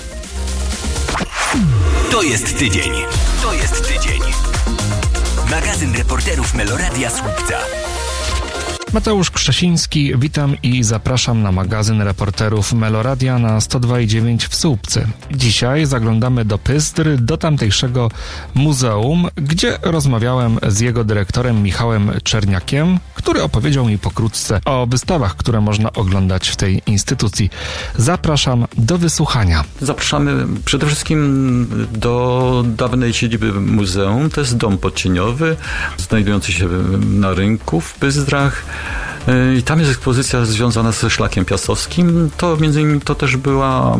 [SPEAKER 4] To jest tydzień. To jest tydzień. Magazyn Reporterów Meloradia Słupca.
[SPEAKER 3] Mateusz Krzesiński, witam i zapraszam na magazyn Reporterów Meloradia na sto dwa i dziewięć w Słupcy. Dzisiaj zaglądamy do Pyzdr, do tamtejszego muzeum, gdzie rozmawiałem z jego dyrektorem Michałem Czerniakiem, który opowiedział mi pokrótce o wystawach, które można oglądać w tej instytucji. Zapraszam do wysłuchania.
[SPEAKER 1] Zapraszamy przede wszystkim do dawnej siedziby muzeum. To jest dom podcieniowy, znajdujący się na rynku w Pyzdrach. I tam jest ekspozycja związana ze szlakiem piastowskim. To między innymi to też była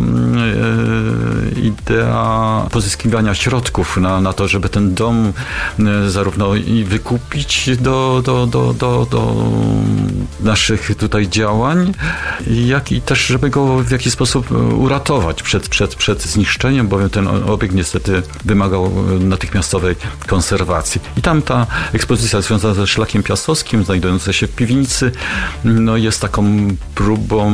[SPEAKER 1] e, idea pozyskiwania środków na, na to, żeby ten dom e, zarówno i wykupić do, do, do, do, do naszych tutaj działań, jak i też, żeby go w jakiś sposób uratować przed, przed, przed zniszczeniem, bowiem ten obiekt niestety wymagał natychmiastowej konserwacji. I tam ta ekspozycja związana ze szlakiem piastowskim, znajdująca się w piwnicy, no jest taką próbą,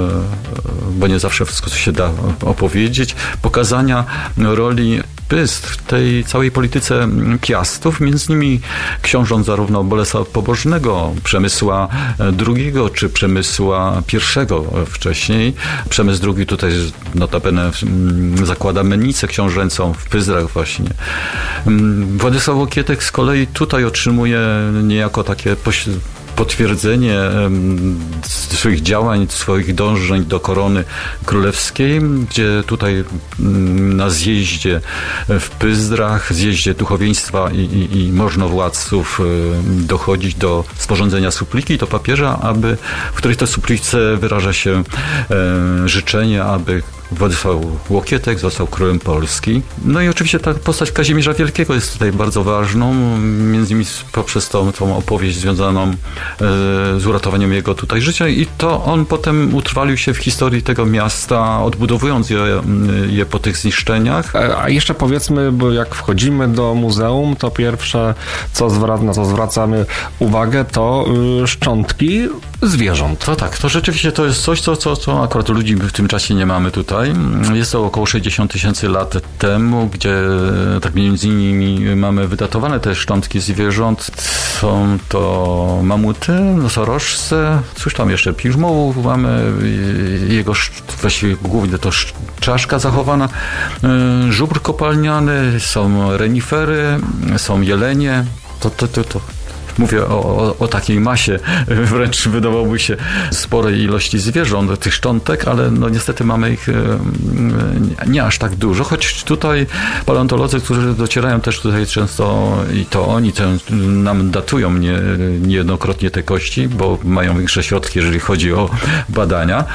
[SPEAKER 1] bo nie zawsze wszystko się da opowiedzieć, pokazania roli Pyzdr w tej całej polityce Piastów, między innymi książąt zarówno Bolesława Pobożnego, Przemysła drugiego, czy Przemysła pierwszego wcześniej. Przemysł drugi tutaj notabene zakłada mennicę książęcą w Pyzdrach właśnie. Władysław Łokietek z kolei tutaj otrzymuje niejako takie poś- potwierdzenie swoich działań, swoich dążeń do korony królewskiej, gdzie tutaj na zjeździe w Pyzdrach, zjeździe duchowieństwa i, i, i możnowładców dochodzi do sporządzenia supliki do papieża, aby, w której to suplice wyraża się e, życzenie, aby Władysław Łokietek został królem Polski. No i oczywiście ta postać Kazimierza Wielkiego jest tutaj bardzo ważną, między innymi poprzez tą, tą opowieść związaną e, z uratowaniem jego tutaj życia i to on potem utrwalił się w historii tego miasta, odbudowując je, je po tych zniszczeniach.
[SPEAKER 2] A jeszcze powiedzmy, bo jak wchodzimy do muzeum, to pierwsze, co zwra- na co zwracamy uwagę, to y, szczątki zwierząt.
[SPEAKER 1] To tak, to rzeczywiście to jest coś, co, co, co akurat ludzi w tym czasie nie mamy tutaj. Jest to około sześćdziesiąt tysięcy lat temu, gdzie tak między innymi mamy wydatowane te szczątki zwierząt. Są to mamuty, nosorożce, cóż tam jeszcze, piżmołów mamy, jego właściwie głównie to czaszka zachowana, żubr kopalniany, są renifery, są jelenie, to, to, to, to. Mówię o, o, o takiej masie, wręcz wydawałoby się sporej ilości zwierząt, tych szczątek, ale no niestety mamy ich nie aż tak dużo, choć tutaj paleontolodzy, którzy docierają też tutaj często i to oni ten, nam datują nie, niejednokrotnie te kości, bo mają większe środki, jeżeli chodzi o badania,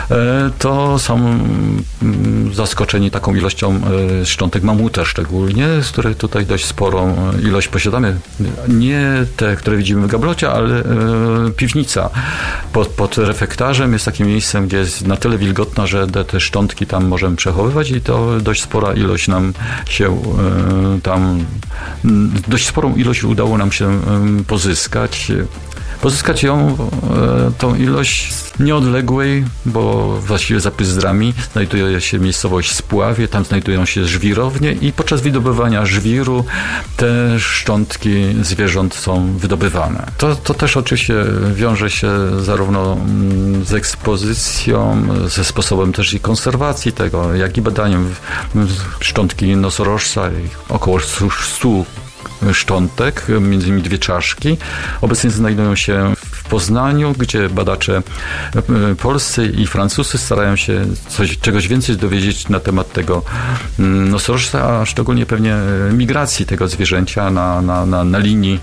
[SPEAKER 1] to są zaskoczeni taką ilością szczątek mamuta szczególnie, z których tutaj dość sporą ilość posiadamy. Nie te, które widzimy w gablocie, ale e, piwnica pod, pod refektarzem jest takim miejscem, gdzie jest na tyle wilgotna, że te, te szczątki tam możemy przechowywać i to dość spora ilość nam się e, tam, dość sporą ilość udało nam się e, pozyskać. Pozyskać ją, tą ilość nieodległej, bo właściwie za Pyzdrami znajduje się miejscowość Spławie, tam znajdują się żwirownie i podczas wydobywania żwiru te szczątki zwierząt są wydobywane. To, to też oczywiście wiąże się zarówno z ekspozycją, ze sposobem też i konserwacji tego, jak i badaniem szczątki nosorożca, około stu szczątek, między innymi dwie czaszki. Obecnie znajdują się w Poznaniu, gdzie badacze polscy i francuscy starają się coś, czegoś więcej dowiedzieć na temat tego nosorożca, a szczególnie pewnie migracji tego zwierzęcia na, na, na, na linii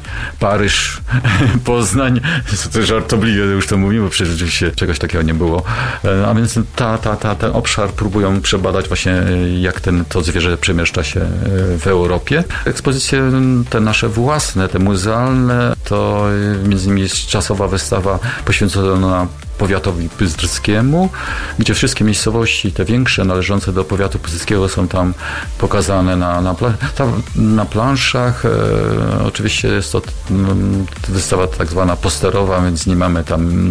[SPEAKER 1] Paryż-Poznań. To żartobliwie już to mówimy, bo przecież rzeczywiście czegoś takiego nie było. A więc ta, ta, ta, ten obszar próbują przebadać właśnie, jak ten, to zwierzę przemieszcza się w Europie. Ekspozycje te nasze własne, te muzealne, to między innymi jest czasowa wystawa poświęcona powiatowi pyzdrskiemu, gdzie wszystkie miejscowości, te większe, należące do powiatu pyzdrskiego są tam pokazane na, na, na planszach. E, oczywiście jest to m, wystawa tak zwana posterowa, więc nie mamy tam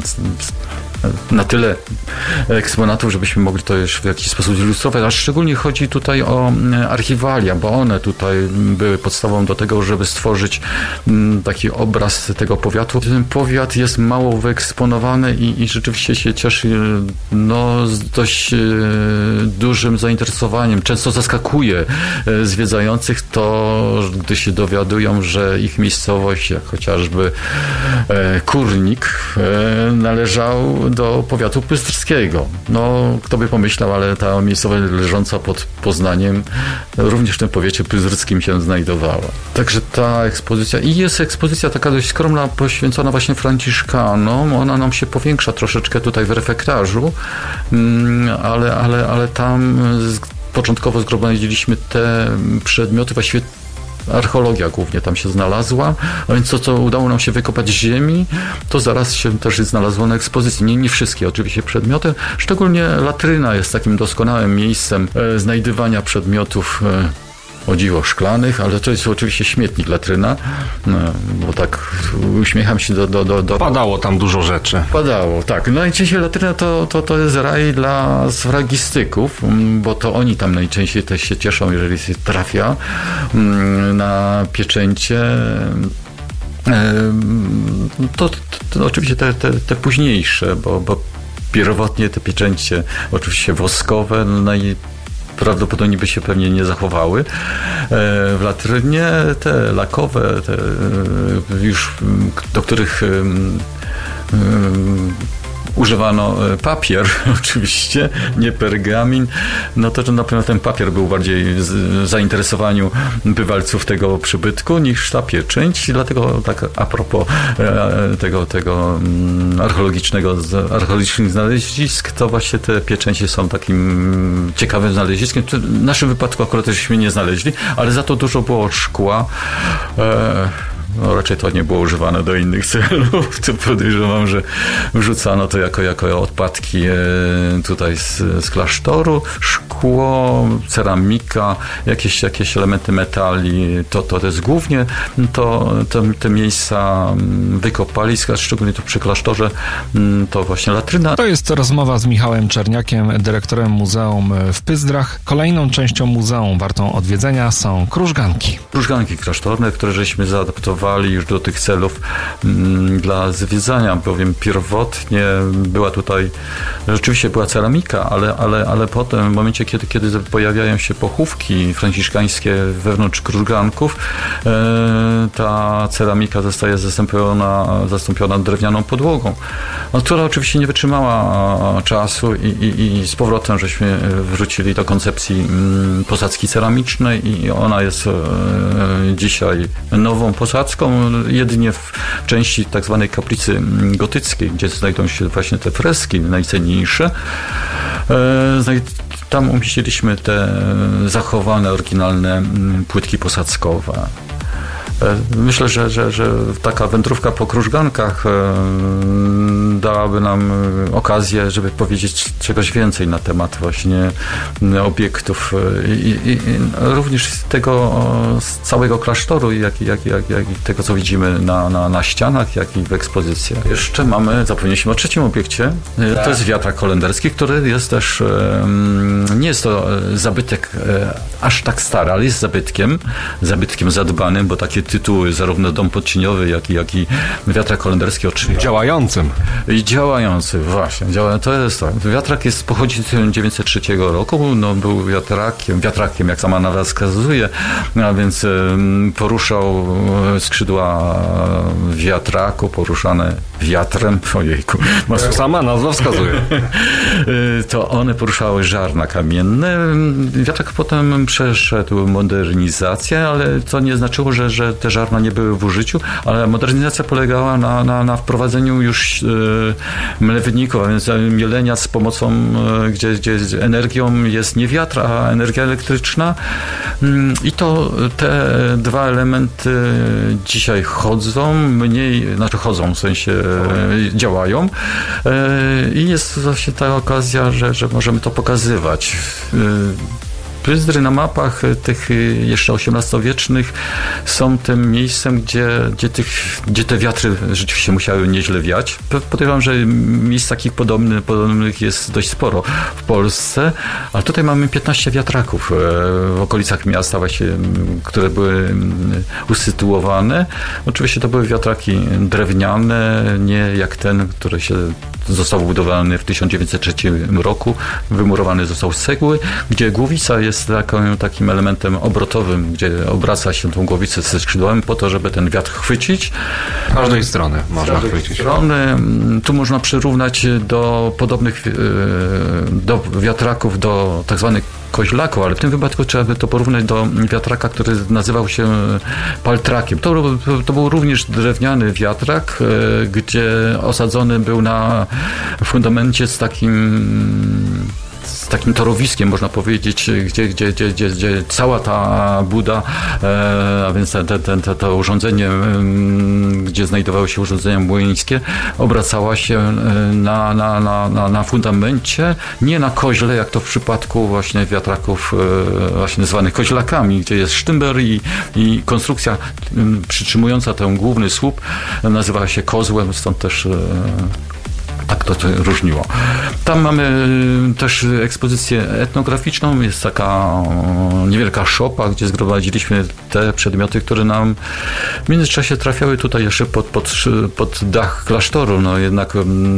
[SPEAKER 1] na tyle eksponatów, żebyśmy mogli to już w jakiś sposób zilustrować, a szczególnie chodzi tutaj o archiwalia, bo one tutaj były podstawą do tego, żeby stworzyć taki obraz tego powiatu. Ten powiat jest mało wyeksponowany i, i rzeczywiście się cieszy no, z dość dużym zainteresowaniem. Często zaskakuje zwiedzających to, gdy się dowiadują, że ich miejscowość, jak chociażby Kurnik, należał do powiatu pystrskiego. No, kto by pomyślał, ale ta miejscowość leżąca pod Poznaniem również w tym powiecie pyzryckim się znajdowała. Także ta ekspozycja i jest ekspozycja taka dość skromna, poświęcona właśnie Franciszkanom. Ona nam się powiększa troszeczkę tutaj w refektarzu, ale, ale, ale tam początkowo zgromadziliśmy te przedmioty, właściwie archeologia głównie tam się znalazła, a więc to, co udało nam się wykopać z ziemi, to zaraz się też znalazło na ekspozycji. Nie, nie wszystkie oczywiście przedmioty, szczególnie latryna jest takim doskonałym miejscem e, znajdywania przedmiotów e, o dziwo szklanych, ale to jest oczywiście śmietnik latryna, no, bo tak uśmiecham się do, do, do, do...
[SPEAKER 2] Padało tam dużo rzeczy.
[SPEAKER 1] Padało, tak. Najczęściej latryna to, to, to jest raj dla sfragistyków, bo to oni tam najczęściej też się cieszą, jeżeli się trafia na pieczęcie. To, to, to oczywiście te, te, te późniejsze, bo, bo pierwotnie te pieczęcie oczywiście woskowe, naj prawdopodobnie by się pewnie nie zachowały. W latrynie te lakowe, te już do których używano papier, oczywiście, nie pergamin, no to, że na pewno ten papier był bardziej w zainteresowaniu bywalców tego przybytku niż ta pieczęć, dlatego tak a propos tego, tego archeologicznego, archeologicznych znalezisk, to właśnie te pieczęcie są takim ciekawym znaleziskiem. W naszym wypadku akurat żeśmy nie znaleźli, ale za to dużo było szkła, no raczej to nie było używane do innych celów. To podejrzewam, że wrzucano to jako, jako odpadki tutaj z, z klasztoru. Szkło, ceramika, jakieś, jakieś elementy metali. To, to jest głównie to, to, te miejsca wykopaliska, szczególnie tu przy klasztorze, to właśnie latryna.
[SPEAKER 3] To jest rozmowa z Michałem Czerniakiem, dyrektorem Muzeum w Pyzdrach. Kolejną częścią muzeum wartą odwiedzenia są krużganki.
[SPEAKER 1] Krużganki klasztorne, które żeśmy zaadaptowali już do tych celów m, dla zwiedzania, bowiem pierwotnie była tutaj, rzeczywiście była ceramika, ale, ale, ale potem w momencie, kiedy, kiedy pojawiają się pochówki franciszkańskie wewnątrz krużganków, e, ta ceramika zostaje zastąpiona, zastąpiona drewnianą podłogą, no, która oczywiście nie wytrzymała czasu i, i, i z powrotem żeśmy wrócili do koncepcji posadzki ceramicznej i ona jest dzisiaj nową posadzką, jedynie w części tak zwanej kaplicy gotyckiej, gdzie znajdują się właśnie te freski najcenniejsze. Tam umieściliśmy te zachowane, oryginalne płytki posadzkowe. Myślę, że, że, że taka wędrówka po krużgankach dałaby nam okazję, żeby powiedzieć czegoś więcej na temat właśnie obiektów i, i, i również tego z całego klasztoru, jak, jak, jak, jak i tego, co widzimy na, na, na ścianach, jak i w ekspozycjach. Jeszcze mamy, zapomnieliśmy o trzecim obiekcie, tak. To jest wiatrak holenderski, który jest też, nie jest to zabytek aż tak stary, ale jest zabytkiem, zabytkiem zadbanym, bo takie tytuły, zarówno Dom Podcieniowy, jak i, jak i wiatrak holenderski oczywiście.
[SPEAKER 2] Działającym.
[SPEAKER 1] I działający, właśnie. Działa, to jest to. Wiatrak jest, pochodzi z tysiąc dziewięćset trzeciego roku, no, był wiatrakiem, wiatrakiem, jak sama nazwa wskazuje, a więc um, poruszał skrzydła wiatraku, poruszane wiatrem. Ojejku.
[SPEAKER 2] Jak sama nazwa wskazuje.
[SPEAKER 1] To one poruszały żarna kamienne. Wiatrak potem przeszedł modernizację, ale to nie znaczyło, że, że te żarna nie były w użyciu, ale modernizacja polegała na, na, na wprowadzeniu już e, mlewników, a więc mielenia z pomocą, e, gdzie, gdzie energią jest nie wiatr, a energia elektryczna. I to te dwa elementy dzisiaj chodzą, mniej, znaczy chodzą, w sensie e, działają. E, I jest właśnie ta okazja, że, że możemy to pokazywać. E, Pyzdry na mapach tych jeszcze osiemnastowiecznych są tym miejscem, gdzie, gdzie, tych, gdzie te wiatry rzeczywiście musiały nieźle wiać. Podejrzewam, że miejsc takich podobnych, podobnych jest dość sporo w Polsce, ale tutaj mamy piętnaście wiatraków w okolicach miasta właśnie, które były usytuowane. Oczywiście to były wiatraki drewniane, nie jak ten, który się został wybudowany w tysiąc dziewięćset trzecim roku, wymurowany został z cegły, gdzie głowica jest taką, takim elementem obrotowym, gdzie obraca się tą głowicę ze skrzydłami po to, żeby ten wiatr chwycić.
[SPEAKER 2] Z każdej strony można każdej chwycić.
[SPEAKER 1] Strony. Tu można przyrównać do podobnych do wiatraków, do tak zwanych koźlaków, ale w tym wypadku trzeba by to porównać do wiatraka, który nazywał się paltrakiem. To, to był również drewniany wiatrak, gdzie osadzony był na fundamencie z takim z takim torowiskiem, można powiedzieć, gdzie, gdzie, gdzie, gdzie, gdzie cała ta buda, a więc te, te, te, to urządzenie, gdzie znajdowały się urządzenia młyńskie, obracała się na, na, na, na, na fundamencie, nie na koźle, jak to w przypadku właśnie wiatraków właśnie zwanych koźlakami, gdzie jest sztymber i, i konstrukcja przytrzymująca ten główny słup nazywała się kozłem, stąd też tak to różniło. Tam mamy też ekspozycję etnograficzną. Jest taka niewielka szopa, gdzie zgromadziliśmy te przedmioty, które nam w międzyczasie trafiały tutaj jeszcze pod, pod, pod dach klasztoru. No jednak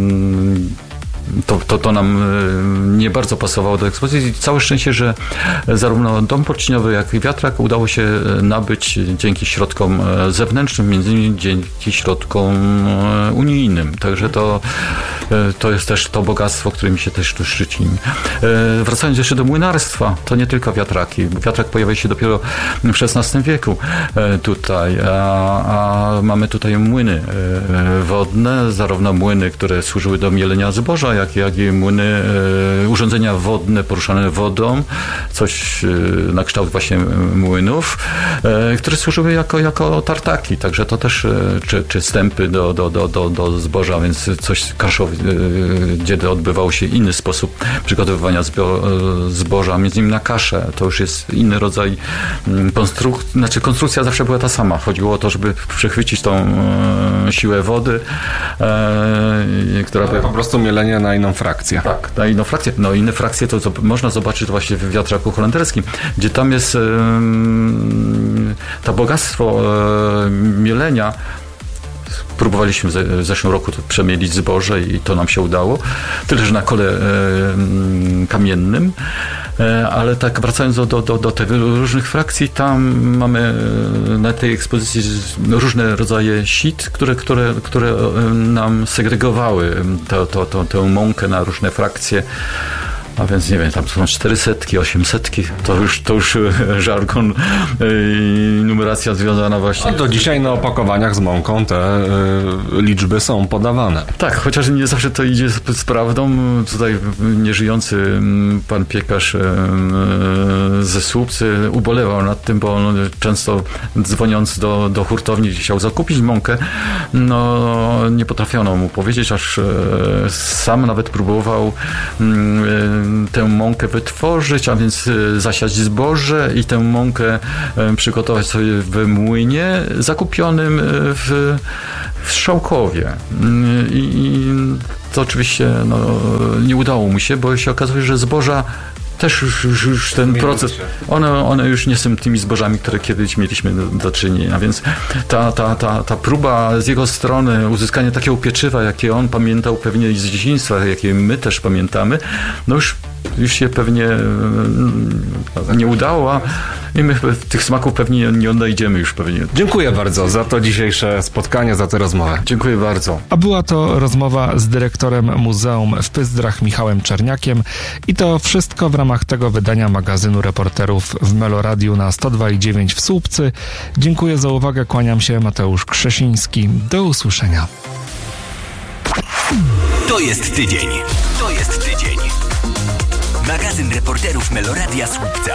[SPEAKER 1] To, to, to nam nie bardzo pasowało do ekspozycji. Całe szczęście, że zarówno Dom Podcieniowy, jak i wiatrak udało się nabyć dzięki środkom zewnętrznym, między innymi dzięki środkom unijnym. Także to, to jest też to bogactwo, którym się też tu szczycimy. Wracając jeszcze do młynarstwa, to nie tylko wiatraki. Wiatrak pojawia się dopiero w szesnastym wieku tutaj, a, a mamy tutaj młyny wodne, zarówno młyny, które służyły do mielenia zboża, jak, jak takie młyny, e, urządzenia wodne poruszane wodą, coś e, na kształt właśnie młynów, e, które służyły jako, jako tartaki, także to też, e, czy, czy stępy do, do, do, do, do zboża, więc coś kaszowe, e, gdzie odbywał się inny sposób przygotowywania zbo, e, zboża, między innymi na kaszę. To już jest inny rodzaj konstrukcji, znaczy konstrukcja zawsze była ta sama. Chodziło o to, żeby przechwycić tą e, siłę wody, e, która...
[SPEAKER 2] by... Po prostu mielenie na inną frakcję.
[SPEAKER 1] Tak, na inną frakcję. No inne frakcje to, to można zobaczyć to właśnie w wiatraku holenderskim, gdzie tam jest e, to bogactwo e, mielenia. Próbowaliśmy w zeszłym roku to przemielić zboże i to nam się udało. Tyle, że na kole e, kamiennym. E, ale tak wracając do, do, do tych różnych frakcji, tam mamy na tej ekspozycji różne rodzaje sit, które, które, które nam segregowały to, to, to, tę mąkę na różne frakcje. A więc nie wiem, tam są czterysetki, osiemsetki, to już, to już żargon i numeracja związana właśnie...
[SPEAKER 2] A do dzisiaj na opakowaniach z mąką te y, liczby są podawane.
[SPEAKER 1] Tak, chociaż nie zawsze to idzie z, z prawdą. Tutaj nieżyjący pan piekarz y, ze Słupcy ubolewał nad tym, bo on często dzwoniąc do, do hurtowni chciał zakupić mąkę, no nie potrafiono mu powiedzieć, aż y, sam nawet próbował y, tę mąkę wytworzyć, a więc zasiać zboże i tę mąkę przygotować sobie w młynie zakupionym w, w Strzałkowie. I, i to oczywiście no, nie udało mu się, bo się okazuje, że zboża też już, już, już ten proces, one, one już nie są tymi zbożami, które kiedyś mieliśmy do, do czynienia, więc ta, ta, ta, ta próba z jego strony uzyskania takiego pieczywa, jakie on pamiętał pewnie z dzieciństwa, jakie my też pamiętamy, no już już się pewnie nie udało i my tych smaków pewnie nie odnajdziemy już pewnie.
[SPEAKER 2] Dziękuję bardzo za to dzisiejsze spotkanie, za tę rozmowę.
[SPEAKER 1] Dziękuję bardzo.
[SPEAKER 3] A była to rozmowa z dyrektorem Muzeum w Pyzdrach Michałem Czerniakiem i to wszystko w ramach tego wydania magazynu reporterów w Meloradiu na sto dwa i dziewięć w Słupcy. Dziękuję za uwagę, kłaniam się, Mateusz Krzesiński. Do usłyszenia.
[SPEAKER 4] To jest tydzień. To jest tydzień. Magazyn reporterów Meloradia Słupca.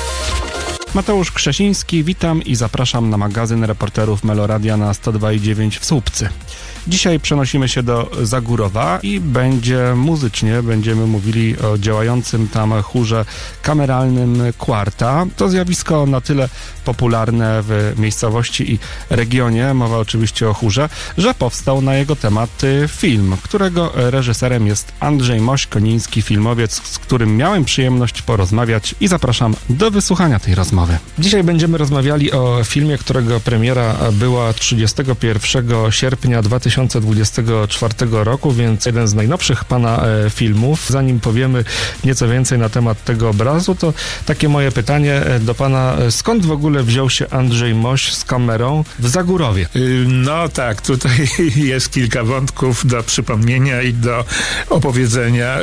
[SPEAKER 3] Mateusz Krzesiński, witam i zapraszam na magazyn reporterów Meloradia na sto dwa i dziewięć w Słupcy. Dzisiaj przenosimy się do Zagórowa i będzie muzycznie, będziemy mówili o działającym tam chórze kameralnym Kwarta. To zjawisko na tyle popularne w miejscowości i regionie, mowa oczywiście o chórze, że powstał na jego temat film, którego reżyserem jest Andrzej Moś-Koniński, filmowiec, z którym miałem przyjemność porozmawiać i zapraszam do wysłuchania tej rozmowy. Dzisiaj będziemy rozmawiali o filmie, którego premiera była trzydziestego pierwszego sierpnia dwa tysiące dwudziestego czwartego roku, więc jeden z najnowszych pana e, filmów. Zanim powiemy nieco więcej na temat tego obrazu, to takie moje pytanie do pana. Skąd w ogóle wziął się Andrzej Moś z kamerą w Zagórowie?
[SPEAKER 6] No tak, tutaj jest kilka wątków do przypomnienia i do opowiedzenia.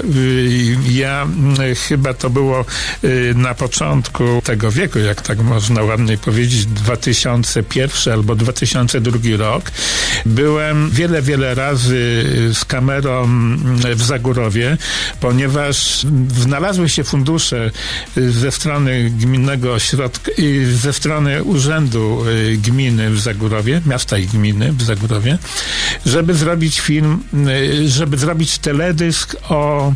[SPEAKER 6] Ja chyba to było na początku tego wieku, jak tak można ładnie powiedzieć, dwa tysiące pierwszy albo dwa tysiące drugi rok. Byłem wiele, wiele razy z kamerą w Zagórowie, ponieważ znalazły się fundusze ze strony gminnego ośrodka, ze strony Urzędu Gminy w Zagórowie, miasta i gminy w Zagórowie, żeby zrobić film, żeby zrobić teledysk o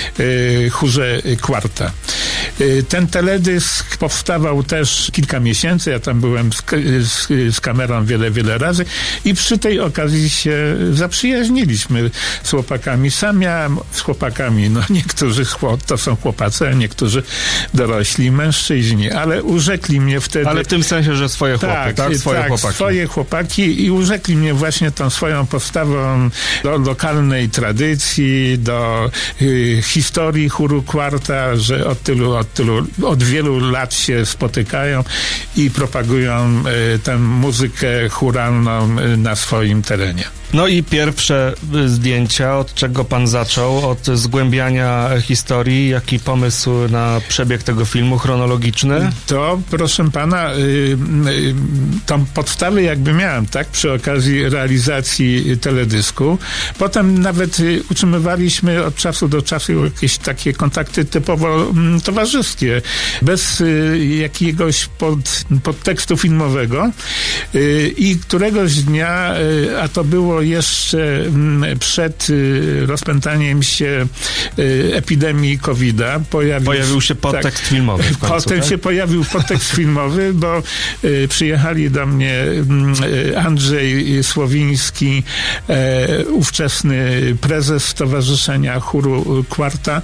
[SPEAKER 6] chórze Kwarta. Ten teledysk powstawał też kilka miesięcy, ja tam byłem z, z, z kamerą wiele, wiele razy i przy tej okazji się zaprzyjaźniliśmy z chłopakami. Sam miałem z chłopakami, no niektórzy chłop, to są chłopacy, a niektórzy dorośli mężczyźni, ale urzekli mnie wtedy...
[SPEAKER 3] Ale w tym sensie, że swoje chłopy, tak? tak? Swoje
[SPEAKER 6] tak,
[SPEAKER 3] chłopaki.
[SPEAKER 6] swoje chłopaki i urzekli mnie właśnie tą swoją postawą do lokalnej tradycji, do y, historii chóru Kwarta, że od tylu, od tylu, od wielu lat się spotykają i propagują y, tę muzykę chóralną y, na swoim terenie.
[SPEAKER 3] No i pierwsze zdjęcia, od czego pan zaczął? Od zgłębiania historii, jaki pomysł na przebieg tego filmu chronologiczny?
[SPEAKER 6] To, proszę pana, y, y, tą podstawę jakby miałem, tak, przy okazji realizacji teledysku. Potem nawet y, utrzymywaliśmy od czasu do czasu jakieś takie kontakty typowo y, towarzyskie, bez y, jakiegoś pod, podtekstu filmowego. Y, I któregoś dnia, y, a to było jeszcze przed rozpętaniem się epidemii kowida. Pojawił,
[SPEAKER 3] pojawił się podtekst
[SPEAKER 6] tak,
[SPEAKER 3] filmowy w końcu,
[SPEAKER 6] Potem
[SPEAKER 3] tak?
[SPEAKER 6] się pojawił podtekst filmowy, bo przyjechali do mnie Andrzej Słowiński, ówczesny prezes Stowarzyszenia Chóru Kwarta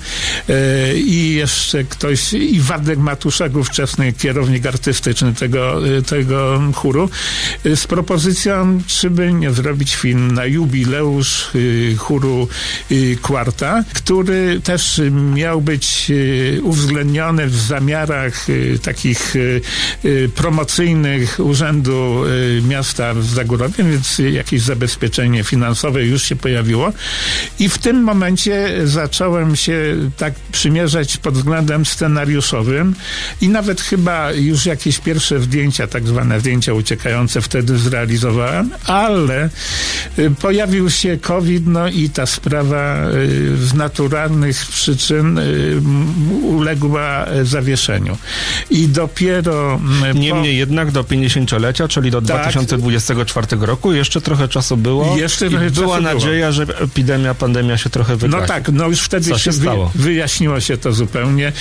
[SPEAKER 6] i jeszcze ktoś, i Władek Matuszak, ówczesny kierownik artystyczny tego, tego chóru, z propozycją, czy by nie zrobić film na jubileusz y, chóru y, Kwarta, który też miał być y, uwzględniony w zamiarach y, takich y, y, promocyjnych Urzędu y, Miasta w Zagórowie, więc y, jakieś zabezpieczenie finansowe już się pojawiło i w tym momencie zacząłem się tak przymierzać pod względem scenariuszowym i nawet chyba już jakieś pierwsze zdjęcia, tak zwane zdjęcia uciekające wtedy zrealizowałem, ale pojawił się COVID, no i ta sprawa z naturalnych przyczyn uległa zawieszeniu. I dopiero...
[SPEAKER 3] Niemniej po... jednak do pięćdziesięciolecia, czyli do tak, dwa tysiące dwudziestego czwartego roku, jeszcze trochę czasu było. Jeszcze trochę czasu była nadzieja, było. że epidemia, pandemia się trochę wygasi.
[SPEAKER 6] No tak, no już wtedy
[SPEAKER 3] Co
[SPEAKER 6] się,
[SPEAKER 3] się
[SPEAKER 6] wy,
[SPEAKER 3] stało?
[SPEAKER 6] wyjaśniło się to zupełnie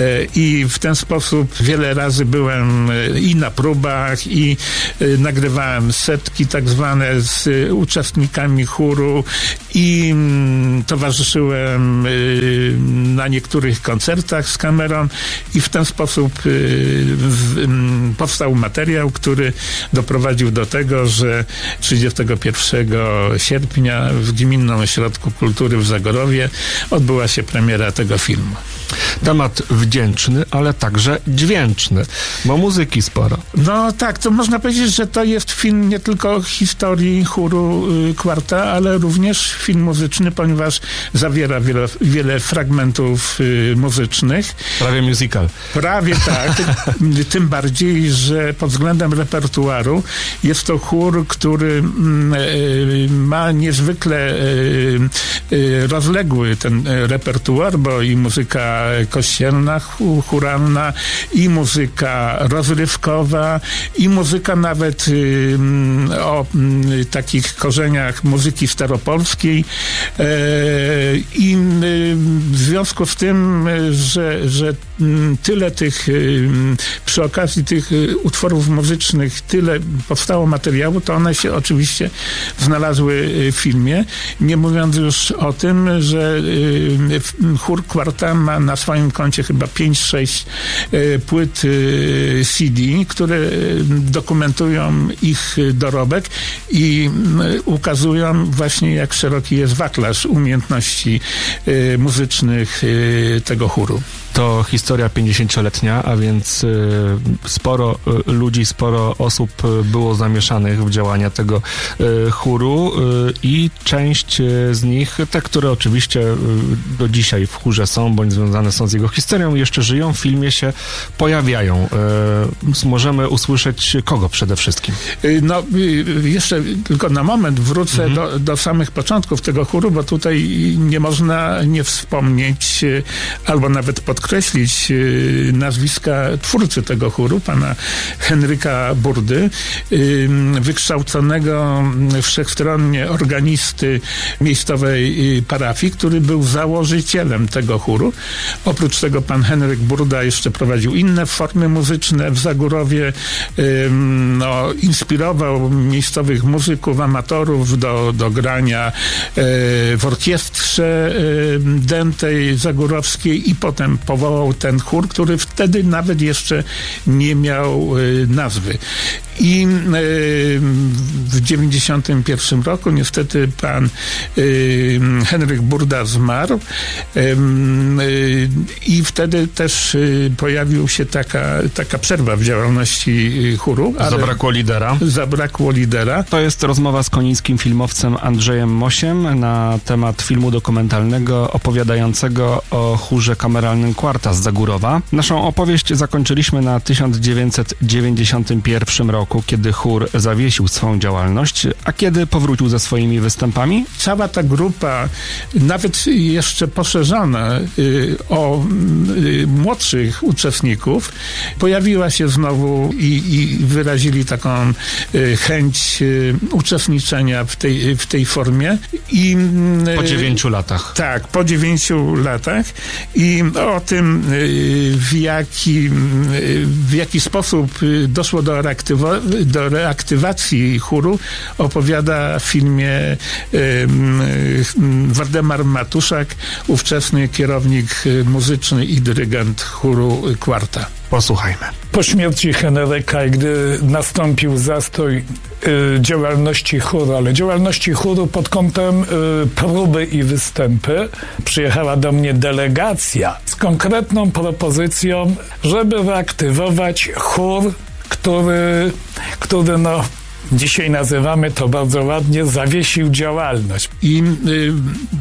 [SPEAKER 6] i w ten sposób wiele razy byłem i na próbach, i nagrywałem setki tak zwane z uczestnikami chóru i mm, towarzyszyłem y, na niektórych koncertach z kamerą i w ten sposób y, w, y, powstał materiał, który doprowadził do tego, że trzydziestego pierwszego sierpnia w Gminnym Ośrodku Kultury w Zagorowie odbyła się premiera tego filmu.
[SPEAKER 3] Temat wdzięczny, ale także dźwięczny, bo muzyki sporo.
[SPEAKER 6] No tak, to można powiedzieć, że to jest film nie tylko historii chóru y, Kwarta, ale również film muzyczny, ponieważ zawiera wiele, wiele fragmentów y, muzycznych.
[SPEAKER 3] Prawie musical.
[SPEAKER 6] Prawie tak. Tym bardziej, że pod względem repertuaru jest to chór, który y, ma niezwykle y, y, rozległy ten repertuar, bo i muzyka kościelna, chóralna, i muzyka rozrywkowa, i muzyka nawet y, o y, takich korzeniach muzyki staropolskiej y, i y, w związku z tym, że, że y, tyle tych y, przy okazji tych y, utworów muzycznych tyle powstało materiału, to one się oczywiście znalazły w filmie, nie mówiąc już o tym, że y, chór Kwarta ma na swoim koncie chyba pięć sześć y, płyt y, C D, które dokumentują ich dorobek i y, ukazują właśnie, jak szeroki jest wachlarz umiejętności y, muzycznych y, tego chóru.
[SPEAKER 3] To historia pięćdziesięcioletnia, a więc y, sporo y, ludzi, sporo osób y, było zamieszanych w działania tego y, chóru y, i część y, z nich, te, które oczywiście y, do dzisiaj w chórze są, bądź związane są z jego historią, jeszcze żyją, w filmie się pojawiają. Y, możemy usłyszeć kogo przede wszystkim?
[SPEAKER 6] Y, no, y, jeszcze tylko na moment wrócę mhm. do, do samych początków tego chóru, bo tutaj nie można nie wspomnieć y, albo nawet pod podkreślić y, nazwiska twórcy tego chóru, pana Henryka Burdy, y, wykształconego wszechstronnie organisty miejscowej y, parafii, który był założycielem tego chóru. Oprócz tego pan Henryk Burda jeszcze prowadził inne formy muzyczne w Zagórowie, y, no, inspirował miejscowych muzyków, amatorów do, do grania y, w orkiestrze y, dętej zagórowskiej i potem po powołał ten chór, który wtedy nawet jeszcze nie miał nazwy. I w dziewięćdziesiątym pierwszym roku niestety pan Henryk Burda zmarł i wtedy też pojawił się taka, taka przerwa w działalności chóru.
[SPEAKER 3] Zabrakło lidera.
[SPEAKER 6] Zabrakło lidera.
[SPEAKER 3] To jest rozmowa z konińskim filmowcem Andrzejem Mosiem na temat filmu dokumentalnego opowiadającego o chórze kameralnym Kwarta z Zagórowa. Naszą opowieść zakończyliśmy na tysiąc dziewięćset dziewięćdziesiątym pierwszym roku, kiedy chór zawiesił swą działalność, a kiedy powrócił ze swoimi występami?
[SPEAKER 6] Cała ta grupa, nawet jeszcze poszerzona y, o y, młodszych uczestników, pojawiła się znowu i, i wyrazili taką y, chęć y, uczestniczenia w tej, w tej formie. I, y,
[SPEAKER 3] po dziewięciu latach.
[SPEAKER 6] Tak, po dziewięciu latach. I o tym, y, w jaki, y, w jaki sposób y, doszło do reaktywa- do reaktywacji chóru, opowiada w filmie y, y, Waldemar Matuszak, ówczesny kierownik muzyczny i dyrygent chóru Kwarta.
[SPEAKER 3] Posłuchajmy.
[SPEAKER 7] Po śmierci Henryka, gdy nastąpił zastój y, działalności chóru, ale działalności chóru pod kątem y, próby i występy, przyjechała do mnie delegacja z konkretną propozycją, żeby reaktywować chór, który, który no, dzisiaj nazywamy to bardzo ładnie, zawiesił działalność.
[SPEAKER 6] I y,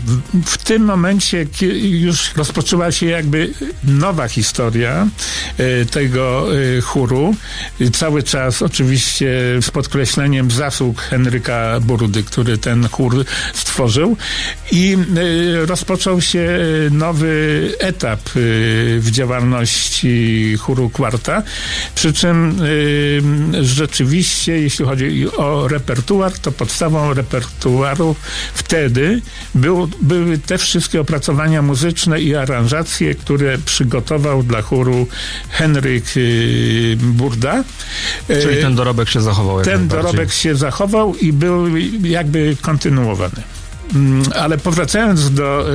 [SPEAKER 6] w tym momencie już rozpoczęła się jakby nowa historia y, tego y, chóru. Y, cały czas oczywiście z podkreśleniem zasług Henryka Burdy, który ten chór stworzył. I y, rozpoczął się nowy etap y, w działalności chóru Kwarta. Przy czym y, rzeczywiście, jeśli chodzi o repertuar, to podstawą repertuaru wtedy był, były te wszystkie opracowania muzyczne i aranżacje, które przygotował dla chóru Henryk y, Burda.
[SPEAKER 3] Czyli ten dorobek się zachował.
[SPEAKER 6] Ten dorobek się zachował i był jakby kontynuowany. Ale powracając do y,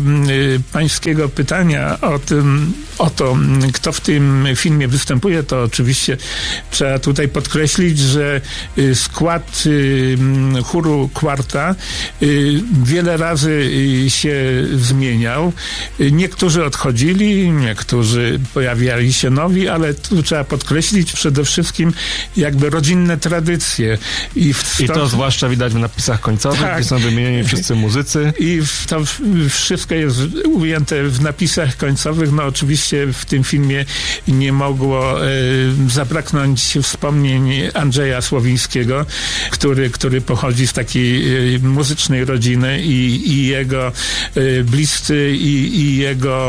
[SPEAKER 6] y, pańskiego pytania o tym, o to, kto w tym filmie występuje, to oczywiście trzeba tutaj podkreślić, że y, skład y, chóru Kwarta y, wiele razy y, się zmieniał. Y, niektórzy odchodzili, niektórzy pojawiali się nowi, ale tu trzeba podkreślić przede wszystkim jakby rodzinne tradycje. I, w
[SPEAKER 3] I to zwłaszcza widać w napisach końcowych,
[SPEAKER 6] tak,
[SPEAKER 3] gdzie są wymienieni wszyscy muzycy.
[SPEAKER 6] I to wszystko jest ujęte w napisach końcowych. No oczywiście w tym filmie nie mogło e, zabraknąć wspomnień Andrzeja Słowińskiego, który, który pochodzi z takiej e, muzycznej rodziny i, i jego e, bliscy i, i jego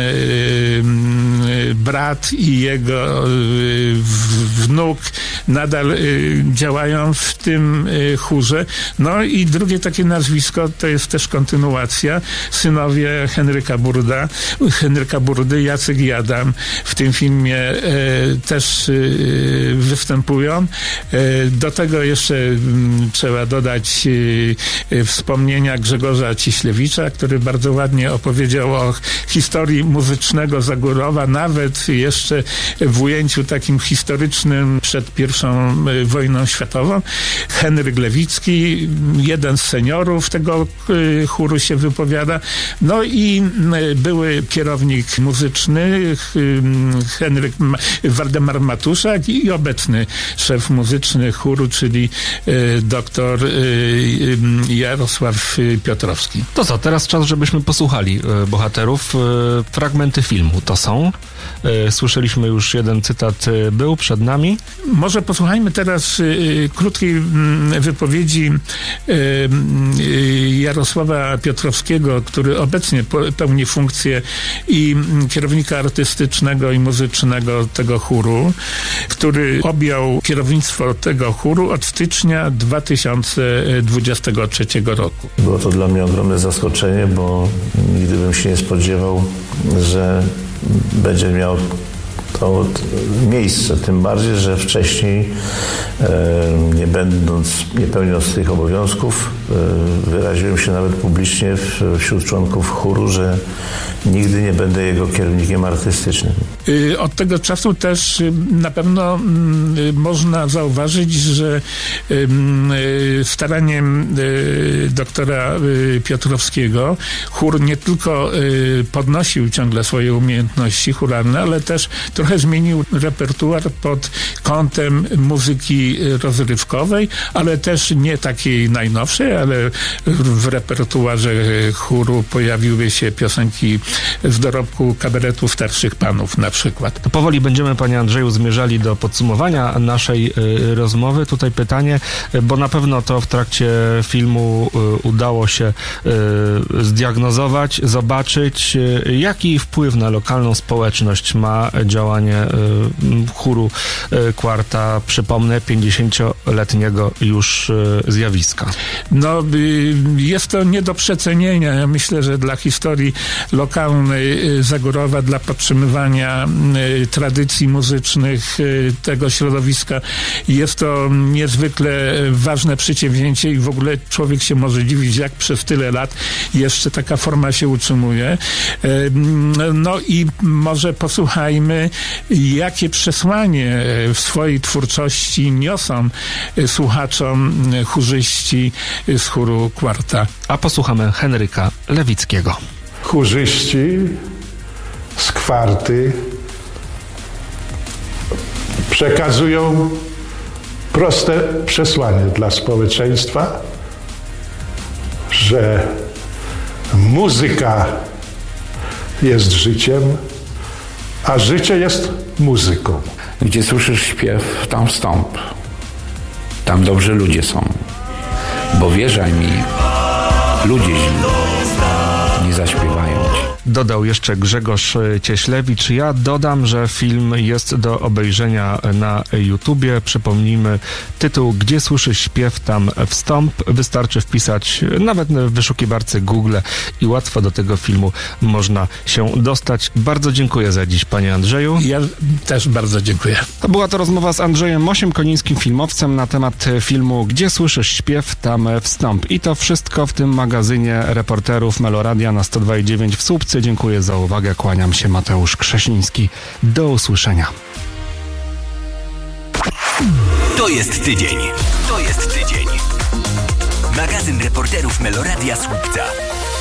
[SPEAKER 6] e, brat i jego e, wnuk nadal e, działają w tym e, chórze. No i drugie takie nazwisko to jest też kontynuacja. Synowie Henryka Burda, Henryka Burdy, Jacek i Adam w tym filmie e, też e, występują. E, do tego jeszcze m, trzeba dodać e, wspomnienia Grzegorza Ciślewicza, który bardzo ładnie opowiedział o historii muzycznego Zagórowa, nawet jeszcze w ujęciu takim historycznym przed pierwszą e, wojną światową. Henryk Lewicki, jeden z seniorów tego chóru się wypowiada. No i były kierownik muzyczny Henryk Waldemar Matuszak i obecny szef muzyczny chóru, czyli doktor Jarosław Piotrowski.
[SPEAKER 3] To co, teraz czas, żebyśmy posłuchali bohaterów. Fragmenty filmu to są. Słyszeliśmy już jeden cytat, był przed nami.
[SPEAKER 6] Może posłuchajmy teraz krótkiej wypowiedzi Jarosława Piotrowskiego, który obecnie pełni funkcję i kierownika artystycznego i muzycznego tego chóru, który objął kierownictwo tego chóru od stycznia dwa tysiące dwudziestego trzeciego roku.
[SPEAKER 8] Było to dla mnie ogromne zaskoczenie, bo nigdy bym się nie spodziewał, że będzie miał to miejsce, tym bardziej, że wcześniej, nie będąc, nie pełniąc tych obowiązków, wyraziłem się nawet publicznie wśród członków chóru, że nigdy nie będę jego kierownikiem artystycznym.
[SPEAKER 6] Od tego czasu też na pewno można zauważyć, że staraniem doktora Piotrowskiego chór nie tylko podnosił ciągle swoje umiejętności chóralne, ale też trochę zmienił repertuar pod kątem muzyki rozrywkowej, ale też nie takiej najnowszej, ale w repertuarze chóru pojawiły się piosenki z dorobku kabaretu starszych panów na przykład.
[SPEAKER 3] To powoli będziemy, panie Andrzeju, zmierzali do podsumowania naszej y, rozmowy. Tutaj pytanie, bo na pewno to w trakcie filmu y, udało się y, zdiagnozować, zobaczyć, y, jaki wpływ na lokalną społeczność ma działanie y, chóru y, Kwarta, przypomnę, pięćdziesięcioletniego już y, zjawiska.
[SPEAKER 6] No, y, jest to nie do przecenienia. Ja myślę, że dla historii lokalnej Zagórowa, dla podtrzymywania y, tradycji muzycznych y, tego środowiska jest to niezwykle ważne przedsięwzięcie i w ogóle człowiek się może dziwić, jak przez tyle lat jeszcze taka forma się utrzymuje. Y, no i może posłuchajmy, jakie przesłanie w swojej twórczości niosą słuchaczom chórzyści z chóru Kwarta.
[SPEAKER 3] A posłuchamy Henryka Lewickiego.
[SPEAKER 9] Chórzyści z Kwarty przekazują proste przesłanie dla społeczeństwa, że muzyka jest życiem, a życie jest muzyką.
[SPEAKER 10] Gdzie słyszysz śpiew, tam wstąp. Tam dobrzy ludzie są. Bo wierzaj mi, ludzie źli nie zaśpiewają ci.
[SPEAKER 3] Dodał jeszcze Grzegorz Cieślewicz. Ja dodam, że film jest do obejrzenia na YouTubie. Przypomnijmy tytuł Gdzie słyszysz śpiew, tam wstąp. Wystarczy wpisać nawet w wyszukiwarce Google i łatwo do tego filmu można się dostać. Bardzo dziękuję za dziś, panie Andrzeju.
[SPEAKER 6] Ja też bardzo dziękuję.
[SPEAKER 3] To była to rozmowa z Andrzejem Mosiem-Konińskim, filmowcem, na temat filmu Gdzie słyszysz śpiew, tam wstąp. I to wszystko w tym magazynie reporterów Meloradia na sto dwa i dziewięć w Słupcy. Dziękuję za uwagę. Kłaniam się, Mateusz Krzesiński. Do usłyszenia.
[SPEAKER 4] To jest tydzień. To jest tydzień. Magazyn reporterów Meloradia Słupca.